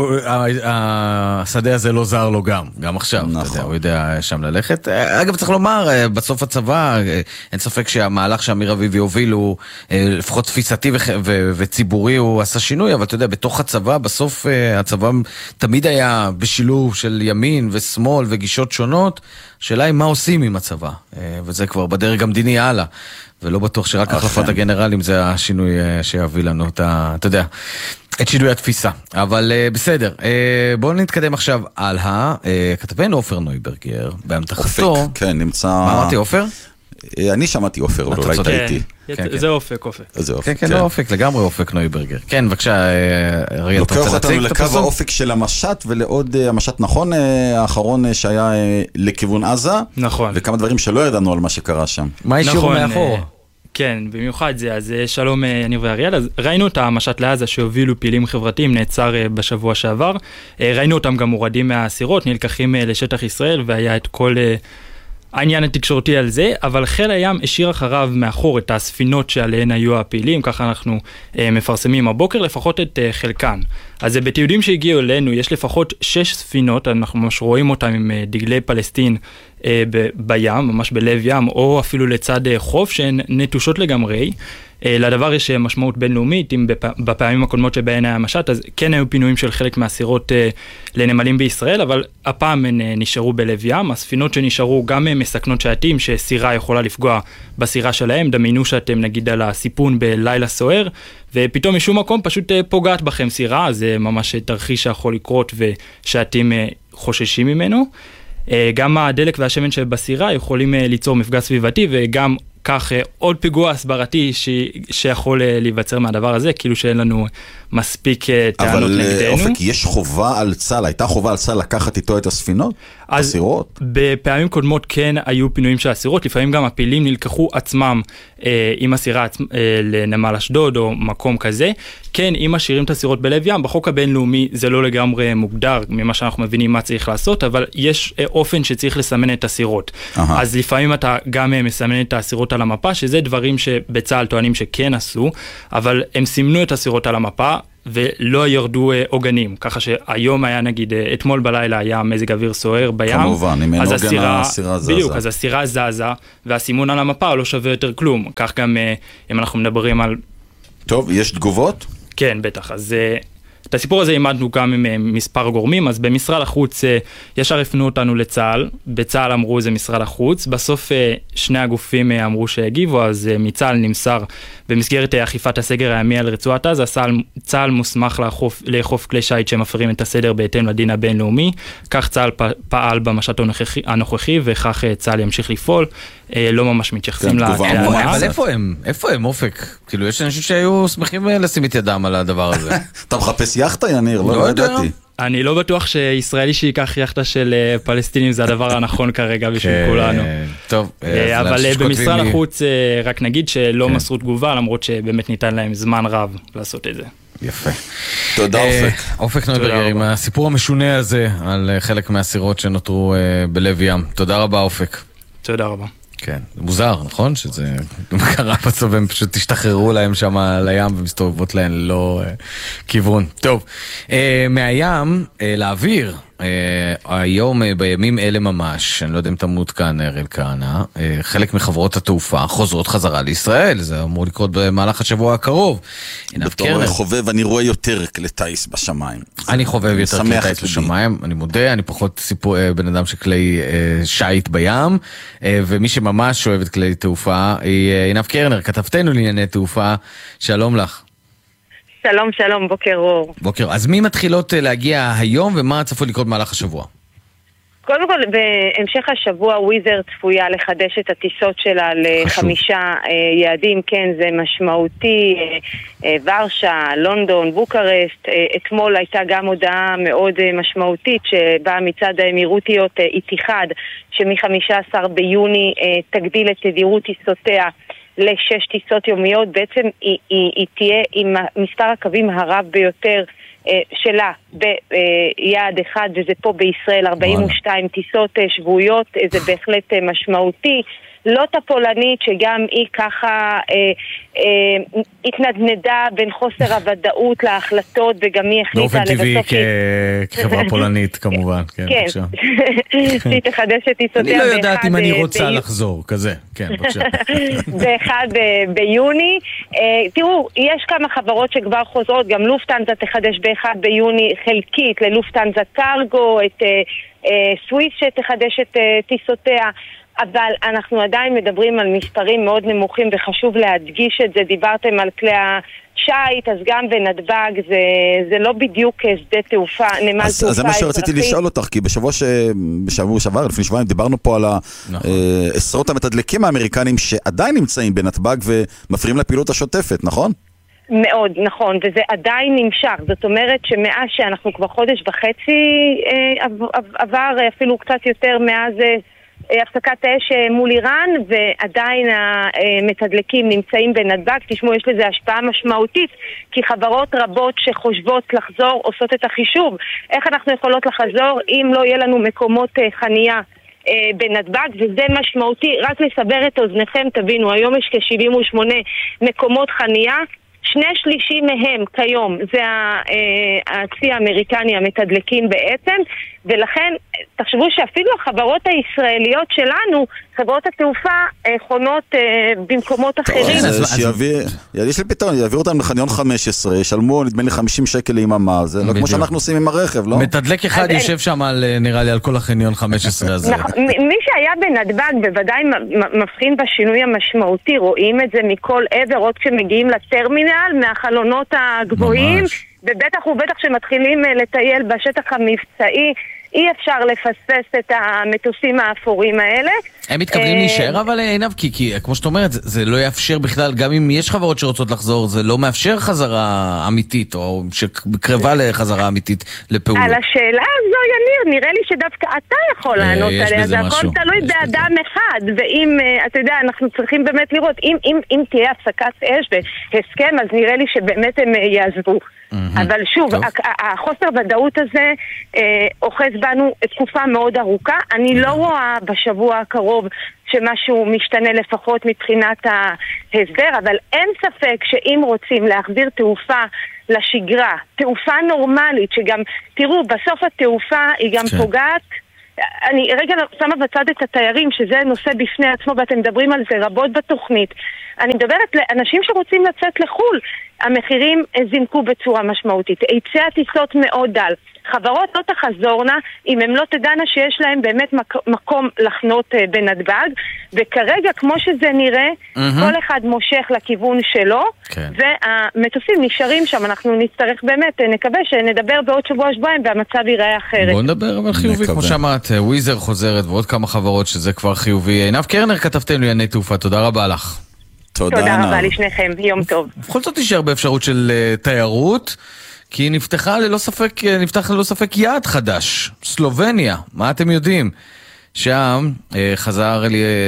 שהשדה הזה לא זר לו גם עכשיו, הוא יודע שם ללכת. אגב, צריך לומר, בסוף הצבא, אין ספק שהמהלך שאמיר אביבי הוביל הוא לפחות תפיסתי וציבורי, הוא עשה שינוי, אבל אתה יודע, בתוך הצבא, בסוף הצבא תמיד היה בשילוב של ימין ושמאל וגישות שונות. השאלה היא מה עושים עם הצבא, וזה כבר בדרג המדיני הלאה, ולא בטוח שרק החלפת הגנרלים זה השינוי שיביא לנו אתה יודע, את שינוי התפיסה. אבל בסדר, בואו נתקדם עכשיו על כתבנו עופר נויברגר, באמתחתו. אופק, כן, נמצא... מה אמרתי, עופר? אני שמעתי עופר, אבל אולי טעיתי. זה אופק. כן, לא אופק, לגמרי אופק נויברגר. כן, בבקשה, אריאל, אתה רוצה להציג את הפסוק? לקו האופק של המשט, ולעוד המשט נכון, האחרון שהיה לכיוון עזה. נכון. וכמה דברים שלא ידענו על מה שקרה שם. מה השאירו מאחור? כן, במיוחד זה. אז שלום יניב ואריאל. אז ראינו את המשט לעזה שהובילו פעילים חברתיים, נעצר בשבוע שעבר. ראינו אותם גם מורדים מהסירות, נלקחים לשטח ישראל, והיה את כל... העניין התקשורתי על זה, אבל חיל הים השאיר אחריו מאחור את הספינות שעליהן היו הפעילים, ככה אנחנו מפרסמים הבוקר, לפחות את חלקן. אז בתיעודים שהגיעו אלינו, יש לפחות 6 ספינות, אנחנו ממש רואים אותם עם דגלי פלסטין בים, ממש בלב ים, או אפילו לצד חוף שהן נטושות לגמרי. לדבר יש משמעות בינלאומית, אם בפעמים הקודמות שבהן היה משט, אז כן היו פינויים של חלק מהסירות לנמלים בישראל, אבל הפעם הן נשארו בלב ים. הספינות שנשארו גם מסכנות שעתים, שסירה יכולה לפגוע בסירה שלהם, דמיינו שאתם נגיד על הסיפון בלילה סוער, ופתאום משום מקום פשוט פוגעת בכם סירה, זה ממש תרחיש שיכול לקרות ושעתים חוששים ממנו. גם הדלק והשמן שבסירה יכולים ליצור מפגע סביבתי, וגם כך עוד פיגוע הסברתי שיכול להיווצר מהדבר הזה, כאילו שאין לנו מספיק טענות נגדנו. אבל אופק, יש חובה על צה"ל, הייתה חובה על צה"ל לקחת איתו את הספינות? הסירות? בפעמים קודמות כן היו פינויים של הסירות, לפעמים גם הפילים נלקחו עצמם עם הסירה לנמל אשדוד או מקום כזה. כן, אם משאירים את הסירות בלב ים, בחוק הבינלאומי זה לא לגמרי מוגדר ממה שאנחנו מבינים מה צריך לעשות, אבל יש אופן שצריך לסמן את הסירות. אז לפעמים אתה גם מסמן את הסירות על המפה, שזה דברים שבצה"ל טוענים שכן עשו, אבל הם סימנו את הסירות על המפה, ולא ירדו עוגנים, ככה שהיום היה נגיד, אתמול בלילה היה מזג אוויר סוער בים. כמובן, אם אין עוגן הסירה זזה. בדיוק, אז הסירה זזה, והסימון על המפה לא שווה יותר כלום. כך גם אם אנחנו מדברים על... טוב, יש תגובות? כן, בטח. אז את הסיפור הזה עימדנו גם עם מספר גורמים, אז במשרד החוץ ישר הפנו אותנו לצה"ל, בצה"ל אמרו זה משרד החוץ, בסוף שני הגופים אמרו שהגיבו, אז מצה"ל נמסר במסגרת אכיפת הסגר הימי על רצועת עזה, צה"ל מוסמך לאכוף כלי שיט שמפרים את הסדר בהתאם לדין הבינלאומי, כך צה"ל פעל במשט הנוכחי, וכך צה"ל ימשיך לפעול, לא ממש מתייחסים להגנה. אבל איפה הם אופק? כאילו יש אנשים שהיו שמחים לשים את ידם על הדבר הזה. אתה מחפש יחטה, יניר? לא ידעתי. אני לא בטוח שישראלי שיקח יחטה של פלסטינים זה הדבר הנכון כרגע בשביל כולנו. טוב. אבל במשרד החוץ רק נגיד שלא מסרו תגובה, למרות שבאמת ניתן להם זמן רב לעשות את זה. יפה. תודה אופק. אופק נויברגר עם הסיפור המשונה הזה על חלק מהסירות שנותרו בלב ים. תודה רבה אופק. תודה רבה. כן, זה מוזר, נכון? שזה קרה בסוף, הם פשוט תשתחררו להם שם לים ומסתובבות להם ללא כיוון. טוב, מהים לאוויר, היום בימים אלה ממש, אני לא יודע אם תמות כאן אראל כהנא, חלק מחברות התעופה חוזרות חזרה לישראל, זה אמור לקרות במהלך השבוע הקרוב. בתור חובב אני רואה יותר כלי טייס בשמיים. אני חובב יותר כלי טייס בשמיים, אני מודה, אני פחות בן אדם שכלי שייט בים, ומי שממש אוהבת כלי תעופה היא עינב קרנר, כתבתנו לענייני תעופה, שלום לך. שלום, שלום, בוקר אור. בוקר, אז מי מתחילות להגיע היום ומה צפוי לקרות במהלך השבוע? קודם כל, בהמשך השבוע וויזר צפויה לחדש את הטיסות שלה ל5 יעדים, כן, זה משמעותי, ורשה, לונדון, בוקרשט. אתמול הייתה גם הודעה מאוד משמעותית שבאה מצד האמירותיות איתיחאד, שמ-15 ביוני תגדיל את תדירות טיסותיה ל6 טיסות יומיות. בעצם היא תהיה עם מספר הקווים הרב ביותר שלה ביעד אחד, וזה פה בישראל 42 טיסות שבועיות, זה בהחלט משמעותי. לוטה פולנית שגם היא ככה התנדנדה בין חוסר הוודאות להחלטות, וגם היא החליטה לבסוף... באופן טבעי כחברה פולנית כמובן, כן, בבקשה. שהיא תחדש את טיסותיה אני לא יודעת אם אני רוצה לחזור, כזה, כן, בבקשה. ב1 ביוני. תראו, יש כמה חברות שכבר חוזרות, גם לופטנזה תחדש ב1 ביוני חלקית ללופטנזה קרגו, את סוויס שתחדש את טיסותיה, אבל אנחנו עדיין מדברים על מספרים מאוד נמוכים וחשוב להדגיש את זה. דיברתם על כלי השייט, אז גם בנתב"ג זה לא בדיוק שדה תעופה, נמל תעופה אזרחי. אז זה מה שרציתי לשאול אותך, כי בשבוע שעבר, לפני שבועיים, דיברנו פה על עשרות המתדלקים האמריקנים שעדיין נמצאים בנתב"ג ומפריעים לפעילות השוטפת, נכון? מאוד, נכון, וזה עדיין נמשך. זאת אומרת שמאז שאנחנו כבר חודש וחצי עבר אפילו קצת יותר מאז הפסקת האש מול איראן, ועדיין המתדלקים נמצאים בנתב"ג. תשמעו, יש לזה השפעה משמעותית, כי חברות רבות שחושבות לחזור עושות את החישוב. איך אנחנו יכולות לחזור אם לא יהיה לנו מקומות חנייה בנתב"ג, וזה משמעותי. רק לסבר את אוזניכם, תבינו, היום יש כ-78 מקומות חנייה, 2/3 מהם כיום זה הצי האמריקני המתדלקים בעצם, ולכן תחשבו שאפילו החברות הישראליות שלנו, חברות התעופה, חונות במקומות אחרים. יש לי פתרון, יעבירו אותם לחניון 15, ישלמו נדמה לי 50 שקל ליממה, זה לא כמו שאנחנו עושים עם הרכב, לא? מתדלק אחד יושב שם נראה לי על כל החניון 15 הזה. מי שהיה בנתב"ג בוודאי מבחין בשינוי המשמעותי, רואים את זה מכל עבר, עוד כשמגיעים לטרמינל, מהחלונות הגבוהים, ובטח ובטח שמתחילים לטייל בשטח המבצעי, אי אפשר לפספס את המטוסים האפורים האלה. הם מתכוונים להישאר, אבל עינב, כי כמו שאת אומרת, זה לא יאפשר בכלל, גם אם יש חברות שרוצות לחזור, זה לא מאפשר חזרה אמיתית, או שקרבה לחזרה אמיתית לפעולה. על השאלה הזו, יניר, נראה לי שדווקא אתה יכול לענות עליה, זה הכל תלוי באדם אחד, ואם, אתה יודע, אנחנו צריכים באמת לראות, אם תהיה הפסקת אש והסכם, אז נראה לי שבאמת הם יעזבו. אבל שוב, החוסר ודאות הזה אוחז בנו תקופה מאוד ארוכה. אני לא רואה בשבוע הקרוב שמשהו משתנה לפחות מבחינת ההסדר, אבל אין ספק שאם רוצים להחזיר תעופה לשגרה, תעופה נורמלית, שגם, תראו, בסוף התעופה היא גם פוגעת, אני רגע שמה בצד את התיירים, שזה נושא בפני עצמו, ואתם מדברים על זה רבות בתוכנית. אני מדברת לאנשים שרוצים לצאת לחול. המחירים זינקו בצורה משמעותית. היצע הטיסות מאוד דל. חברות לא תחזורנה אם הם לא תדענה שיש להם באמת מקום לחנות בנתב"ג, וכרגע כמו שזה נראה, כל אחד מושך לכיוון שלו, והמטוסים נשארים שם. אנחנו נצטרך באמת, נקווה שנדבר בעוד שבועיים והמצב ייראה אחרת. בוא נדבר אבל חיובי, כמו שאמרת, וויזר חוזרת ועוד כמה חברות שזה כבר חיובי. עינב קרנר, כתבתנו לענייני תעופה, תודה רבה לך. תודה רבה לשניכם, יום טוב. בכל זאת תישאר באפשרות של תיירות, כי נפתח ללא ספק יעד חדש, סלובניה. מה אתם יודעים? שם חזר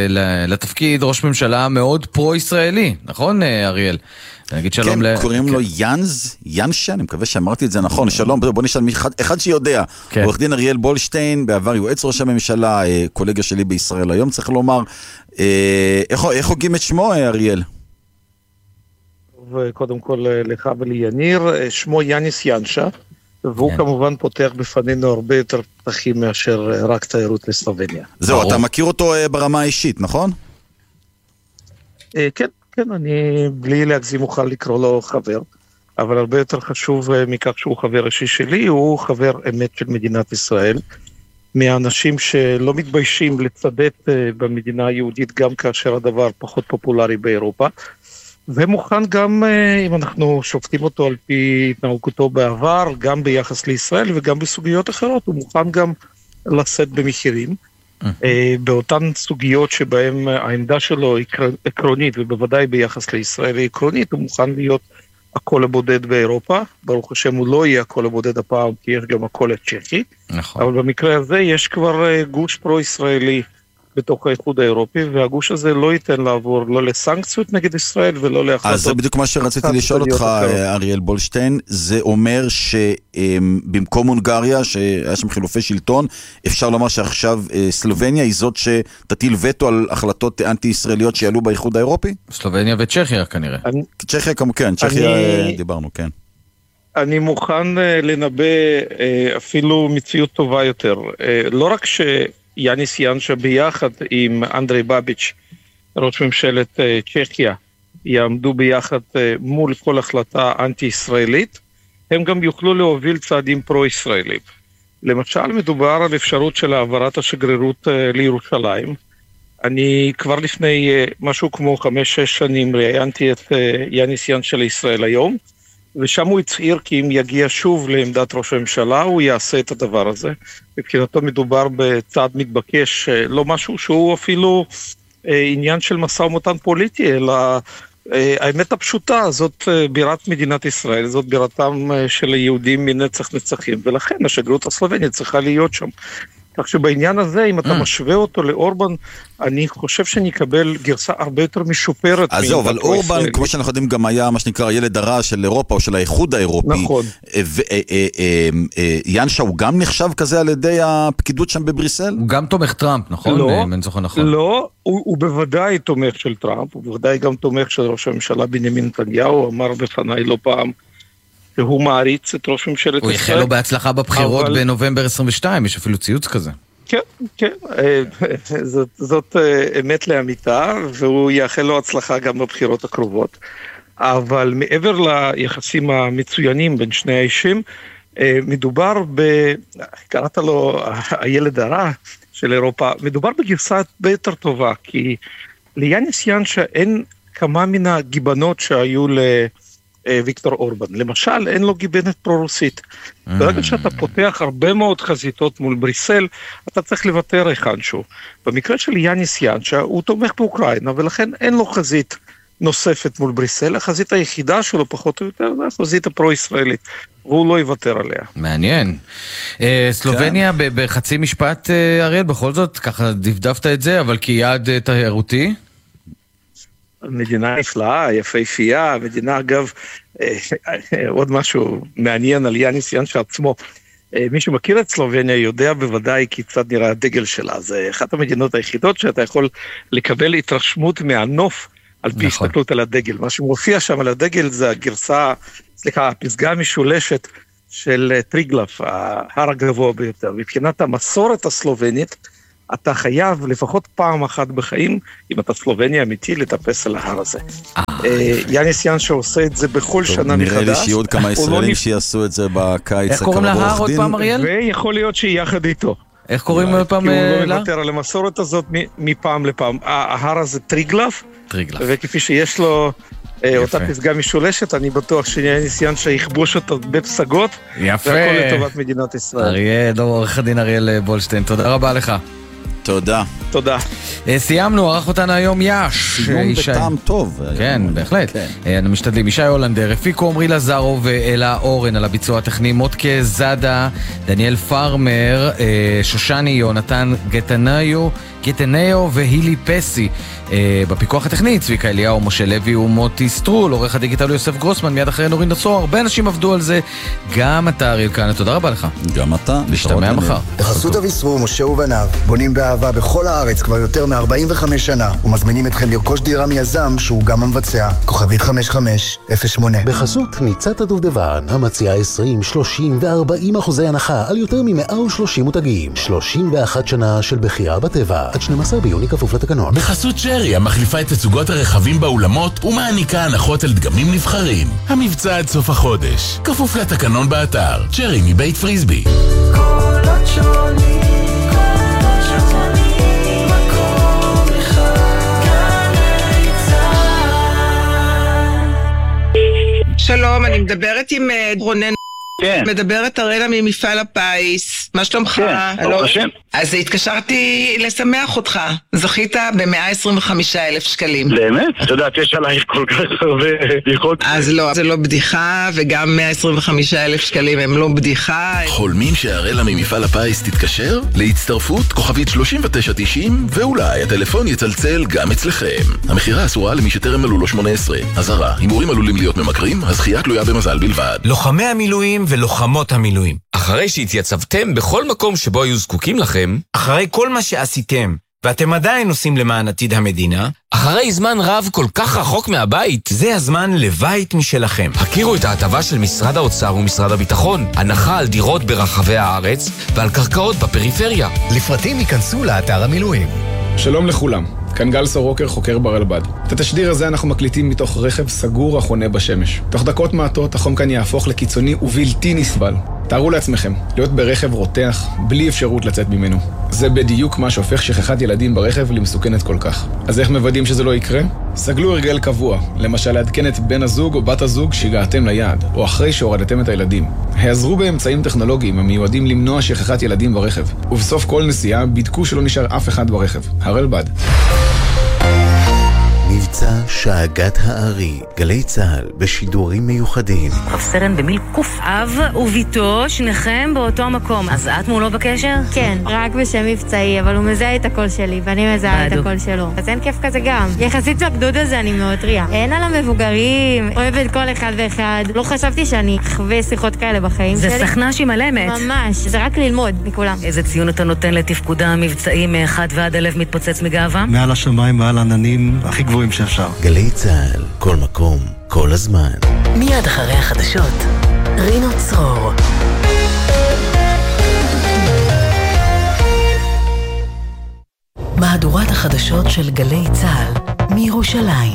לתפקיד ראש ממשלה מאוד פרו-ישראלי, נכון אריאל? נגיד שלום כן, קוראים לו ינשה, אני מקווה שאמרתי את זה נכון. שלום, בוא נשאל אחד שיודע. עורך דין אריאל בולשטיין, בעבר יועץ ראש הממשלה, קולגה שלי בישראל היום, צריך לומר. איך הוגים את שמו, אריאל? קודם כל לך וליניר, שמו יאניס ינשה, והוא כמובן פותח בפנינו הרבה יותר פתחים מאשר רק תיירות לסלובניה. זהו, אתה מכיר אותו ברמה האישית, נכון? כן, אני בלי להגזים אוכל לקרוא לו חבר, אבל הרבה יותר חשוב מכך שהוא חבר אישי שלי, הוא חבר אמת של מדינת ישראל, מהאנשים שלא מתביישים לצדד במדינה היהודית גם כאשר הדבר פחות פופולרי באירופה, ומוכן גם, אם אנחנו שופטים אותו על פי התנהגותו בעבר, גם ביחס לישראל וגם בסוגיות אחרות, הוא מוכן גם לשאת במחירים, באותן סוגיות שבהן העמדה שלו עקרונית, ובוודאי ביחס לישראל היא עקרונית, הוא מוכן להיות הקול הבודד באירופה, ברוך השם הוא לא יהיה הקול הבודד הפעם, כי יש גם הקול הצ'כי, אבל במקרה הזה יש כבר גוש פרו-ישראלי בתוך האיחוד האירופי, והגוש הזה לא ייתן לעבור לא לסנקציות נגד ישראל ולא להחלטות. אז זה בדיוק מה שרציתי לשאול אותך, אריאל בולשטיין, זה אומר שבמקום הונגריה, שהיה שם חילופי שלטון, אפשר לומר שעכשיו סלובניה היא זאת שתטיל וטו על החלטות אנטי-ישראליות שיעלו באיחוד האירופי? סלובניה וצ'כיה כנראה. צ'כיה כמובן, צ'כיה דיברנו, כן. אני מוכן לנבא אפילו מציאות טובה יותר. לא רק יאניס ינשה ביחד עם אנדרי בביץ', ראש ממשלת צ'כיה, יעמדו ביחד מול כל החלטה אנטי-ישראלית, הם גם יוכלו להוביל צעדים פרו-ישראלים. למשל, מדובר על אפשרות של העברת השגרירות לירושלים. אני כבר לפני משהו כמו 5-6 שנים ראיינתי את יאניס ינשה לישראל היום, ושם הוא הצהיר כי אם יגיע שוב לעמדת ראש הממשלה, הוא יעשה את הדבר הזה. מבחינתו מדובר בצעד מתבקש, לא משהו שהוא אפילו עניין של משא ומתן פוליטי, אלא האמת הפשוטה, זאת בירת מדינת ישראל, זאת בירתם של היהודים מנצח נצחים, ולכן השגרירות הסלובנית צריכה להיות שם. כך שבעניין הזה, אם אתה משווה אותו לאורבן, אני חושב שנקבל גרסה הרבה יותר משופרת. אז זהו, אבל אורבן, כמו שאנחנו יודעים, גם היה מה שנקרא ילד הרע של אירופה, או של האיחוד האירופי. נכון. ינשה, הוא גם נחשב כזה על ידי הפקידות שם בבריסל? הוא גם תומך טראמפ, נכון? לא, הוא בוודאי תומך של טראמפ, הוא בוודאי גם תומך של ראש הממשלה בנימין נתניהו, אמר בפניי לא פעם, שהוא מעריץ את ראש ממשלת ישראל. הוא יחל לו בהצלחה בבחירות בנובמבר 22, יש אפילו ציוץ כזה. כן, כן, זאת אמת לאמיתה, והוא יאחל לו הצלחה גם בבחירות הקרובות. אבל מעבר ליחסים המצוינים בין שני האישים, מדובר קראת לו הילד הרע של אירופה, מדובר בגרסה ביותר טובה, כי ליאניס ינשה אין כמה מן הגיבנות שהיו לוויקטור אורבן. למשל, אין לו גיבנת פרו-רוסית. ברגע שאתה פותח הרבה מאוד חזיתות מול בריסל, אתה צריך לוותר איכשהו. במקרה של ליאניס ינשה, הוא תומך באוקראינה, ולכן אין לו חזית נוספת מול בריסל. החזית היחידה שלו פחות או יותר זה החזית הפרו-ישראלית. והוא לא יוותר עליה. מעניין. סלובניה בחצי משפט, אריאל, בכל זאת, ככה דפדפת את זה, אבל כיעד תיירותי? מדינה נפלאה, יפהפייה, מדינה אגב, עוד משהו מעניין על יאניס ינשה עצמו. מי שמכיר את סלובניה יודע בוודאי כיצד נראה הדגל שלה. זה אחת המדינות היחידות שאתה יכול לקבל התרשמות מהנוף על פי הסתכלות על הדגל. מה שמופיע שם על הדגל זה הגרסה, הפסגה המשולשת של טריגלף, ההר הגבוה ביותר. מבחינת המסורת הסלובנית, אתה חייב לפחות פעם אחת בחיים, אם אתה סלובני אמיתי, לטפס על ההר הזה. יאניס ינשה עושה את זה בכל שנה מחדש. נראה לי שיהיו עוד כמה ישראלים שיעשו את זה בקיץ. איך קוראים להר עוד פעם, אריאל? ויכול להיות שיחד איתו. איך קוראים עוד פעם לה? הוא לא יוותר על המסורת הזאת מפעם לפעם. ההר הזה טריגלף, וכפי שיש לו אותה פסגה משולשת, אני בטוח שיאניס ינשה יכבוש אותה בפסגות, והכל לטובת מדינת ישראל. אריאל, עורך הדין אריאל בולשטיין, תודה רבה לך. תודה. תודה. סיימנו, ערך אותנו היום יש. סיום בטעם טוב. כן, בהחלט. אנו משתדלים, ישי הולנדר, הפיקו עמרי לזרו ואלה אורן על הביצוע הטכני, מותקה זדה, דניאל פארמר, שושני יונתן גטניו והילי פסי. בפיקוח הטכני, צביקה אליהו, משה לוי ומוטי סטרול, עורך הדיגיטל יוסף גרוסמן, מיד אחרי נורין דצור, הרבה אנשים עבדו על זה, גם אתה אריאל כהנא, תודה רבה לך. גם אתה. נשתמע מחר. בחסות אביסרו, משה ובניו, בונים באהבה בכל הארץ כבר יותר מ-45 שנה, ומזמינים אתכם לרכוש דירה מיזם שהוא גם המבצע. כוכבית 5508. בחסות ניצת הדובדבן, המציעה 20, 30 ו-40% הנחה על יותר מ-130 מותגים. 31 שנה של בחירה בטבע, עד 12 ביוני כפוף לתקנון. בחסות שרי, המחליפה את תצוגות הרכבים באולמות ומעניקה הנחות על דגמים נבחרים. המבצע עד סוף החודש, כפוף לתקנון באתר. שרי מבית פריסבי. קולות שונים, מקום אחד, גלי צהל. שלום, אני מדברת עם רונן. כן. מדברת אראלה ממפעל הפיס. מה שלומך? כן, ברוך השם. אז התקשרתי לשמח אותך. זכית ב-125,000 שקלים. באמת? את יודעת, יש עלייך כל כך הרבה בדיחות. אז לא, זה לא בדיחה, וגם 125,000 שקלים הם לא בדיחה. חולמים שהאראלה ממפעל הפיס תתקשר? להצטרפות כוכבית 3990, ואולי הטלפון יצלצל גם אצלכם. המחירה אסורה למי שטרם מלאו לו 18. אזהרה, הימורים עלולים להיות ממכרים, הזכייה תלויה במזל בלבד. לוחמי המילואים ולוחמות המילואים. אחרי שהתייצבתם בכל מקום שבו היו זקוקים לכם, אחרי כל מה שעשיתם, ואתם עדיין עושים למען עתיד המדינה, אחרי זמן רב כל כך רחוק מהבית, זה הזמן לבית משלכם. הכירו את ההטבה של משרד האוצר ומשרד הביטחון, הנחה על דירות ברחבי הארץ ועל קרקעות בפריפריה. לפרטים ייכנסו לאתר המילואים. שלום לכולם, כאן גל סורוקר, חוקר ברלב"ד. את התשדיר הזה אנחנו מקליטים מתוך רכב סגור החונה בשמש. תוך דקות מעטות החום כאן יהפוך לקיצוני ובלתי נסבל. תארו לעצמכם, להיות ברכב רותח, בלי אפשרות לצאת ממנו. זה בדיוק מה שהופך שכחת ילדים ברכב למסוכנת כל כך. אז איך מוודאים שזה לא יקרה? סגלו הרגל קבוע, למשל לעדכן את בן הזוג או בת הזוג שהגעתם ליעד, או אחרי שהורדתם את הילדים. העזרו באמצעים טכנולוגיים המיועדים למנוע שכחת ילדים ברכב. ובסוף כל נסיעה בדקו שלא נשאר אף אחד ברכב. הרלב"ד. מבצע שאגת הארי, גלי צהל בשידורים מיוחדים. רב סרן במיל קוף, אב וביתו, שניכם באותו מקום. אז את מולו בקשר? כן, רק בשם מבצעי, אבל הוא מזהה את הקול שלי, ואני מזהה את הקול שלו. אז אין כיף כזה גם. יחסית בגדוד הזה אני מאוד טריה. אין על המבוגרים, אוהבת כל אחד ואחד. לא חשבתי שאני אחווה שיחות כאלה בחיים שלי. זה סכנה שהיא מלמת. ממש, זה רק ללמוד מכולם. איזה ציון אתה נותן לתפקודה המבצעי מ1 ועד 1000 מתפוצץ מגאווה? מעל השמיים, מעל עננים, הכי גבוהים שאפשר. שאפשר. גלי צהל, כל מקום, כל הזמן. מיד אחרי החדשות, רינו צרור. מהדורת החדשות של גלי צהל מירושלים.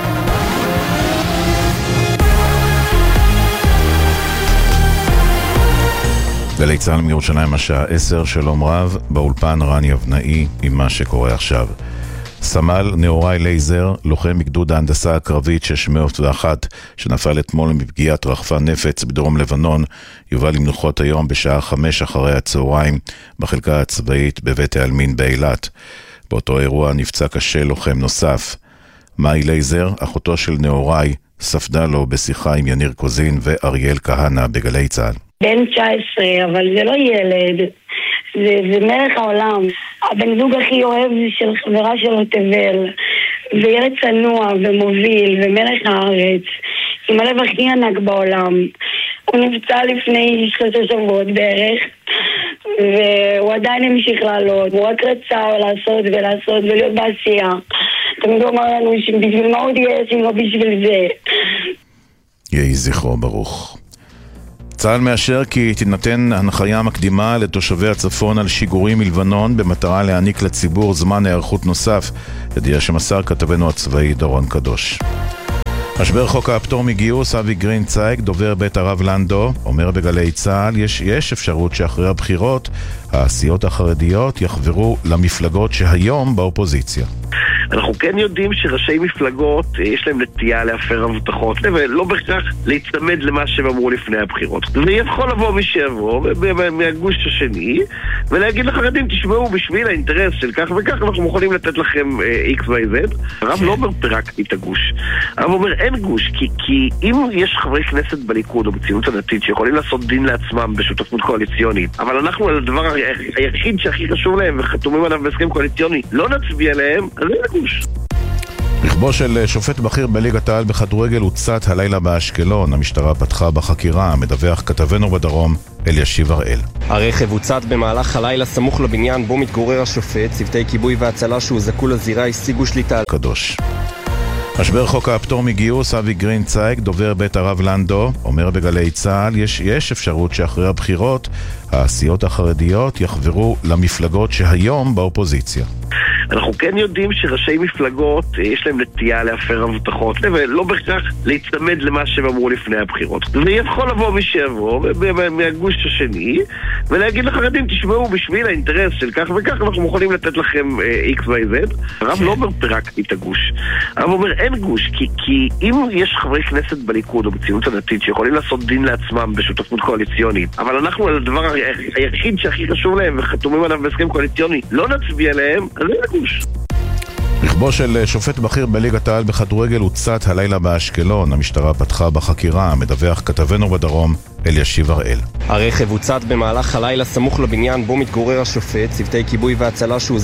גלי צהל מירושלים, השעה 10, שלום רב, באולפן רני אבנאי עם מה שקורה עכשיו. סמל נאורי לייזר, לוחם מגדוד ההנדסה הקרבית 601, שנפל אתמול מפגיעת רחפן נפץ בדרום לבנון, יובא למנוחות היום בשעה 5 אחרי הצהריים, בחלקה הצבאית בבית העלמין באילת. באותו אירוע נפצע קשה לוחם נוסף. מאי לייזר, אחותו של נאורי, ספדה לו בשיחה עם יניר קוזין ואריאל כהנה בגלי צהל. בן 19, אבל זה לא ילד, זה מלך העולם. הבן זוג הכי אוהב של חברה שלו תבל, וילד צנוע ומוביל ומלך הארץ, עם הלב הכי ענק בעולם. הוא נפצע לפני 3 שבועות בערך, והוא עדיין המשיך לעלות. הוא רק רצה לעשות ולהיות בעשייה. תמיד הוא אמר לנו שבשביל מה הוא תגייס אם לא בשביל זה. יהי זכרו ברוך. צה"ל מאשר כי תינתן הנחיה מקדימה לתושבי הצפון על שיגורים מלבנון במטרה להעניק לציבור זמן הערכות נוסף, ידיעה שמסר כתבנו הצבאי דורון קדוש. משבר חוק הפטור מגיוס, אבי גרינצייג, דובר בית הרב לנדו, אומר בגלי צה"ל, יש אפשרות שאחרי הבחירות הסיעות החרדיות יחברו למפלגות שהיום באופוזיציה. אנחנו כן יודעים שראשי מפלגות יש להם נטייה להפר הבטחות ולא בהכרח להצטמד למה שהם אמרו לפני הבחירות. ויכול לבוא מי שיבוא מהגוש השני ולהגיד לחרדים, תשמעו, בשביל האינטרס של כך וכך אנחנו מוכנים לתת לכם XYZ. הרב לא אומר פירקתי את הגוש, הרב אומר אין גוש, כי אם יש חברי כנסת בליכוד או בציונות הדתית שיכולים לעשות דין לעצמם בשותפות קואליציונית, אבל אנחנו על הדבר היחיד שהכי חשוב להם וחתומים עליו בהסכם קואליציוני לא נצביע להם, אז אין הגוש. רכבו של שופט בכיר בליגת העל בכדורגל הוצת הלילה באשקלון. המשטרה פתחה בחקירה, מדווח כתבנו בדרום אלישיב הראל. הרכב הוצת במהלך הלילה סמוך לבניין בו מתגורר השופט. צוותי כיבוי והצלה שהוזעקו לזירה השיגו שליטה. קדוש. משבר חוק הפטור מגיוס, אבי גרינצייג, דובר בית הרב לנדו, אומר בגלי צה"ל, יש אפשרות שאחרי הבחירות הסיעות החרדיות יחברו למפלגות שהיום באופוזיציה. אנחנו כן יודעים שראשי מפלגות יש להם נטייה להפר הבטחות ולא בהכרח להצטמד למה שהם אמרו לפני הבחירות. ויכול לבוא מי שיבוא מהגוש השני ולהגיד לחרדים, תשמעו, בשביל האינטרס של כך וכך אנחנו מוכנים לתת לכם XYZ. הרב לא אומר פירקתי את הגוש, הרב אומר אין גוש, כי אם יש חברי כנסת בליכוד או בציונות הדתית שיכולים לעשות דין לעצמם בשותפות קואליציונית, אבל אנחנו על הדבר היחיד שהכי חשוב להם וחתומים עליו בהסכם קואליציוני לא נצביע להם, אז אין הגוש. רכבו של שופט בכיר בליגת העל בכדורגל הוצת הלילה באשקלון. המשטרה פתחה בחקירה, מדווח כתבנו בדרום אלישיב הראל. הרכב הוצת במהלך הלילה סמוך לבניין בו מתגורר השופט. צוותי כיבוי והצלה שהוזעקו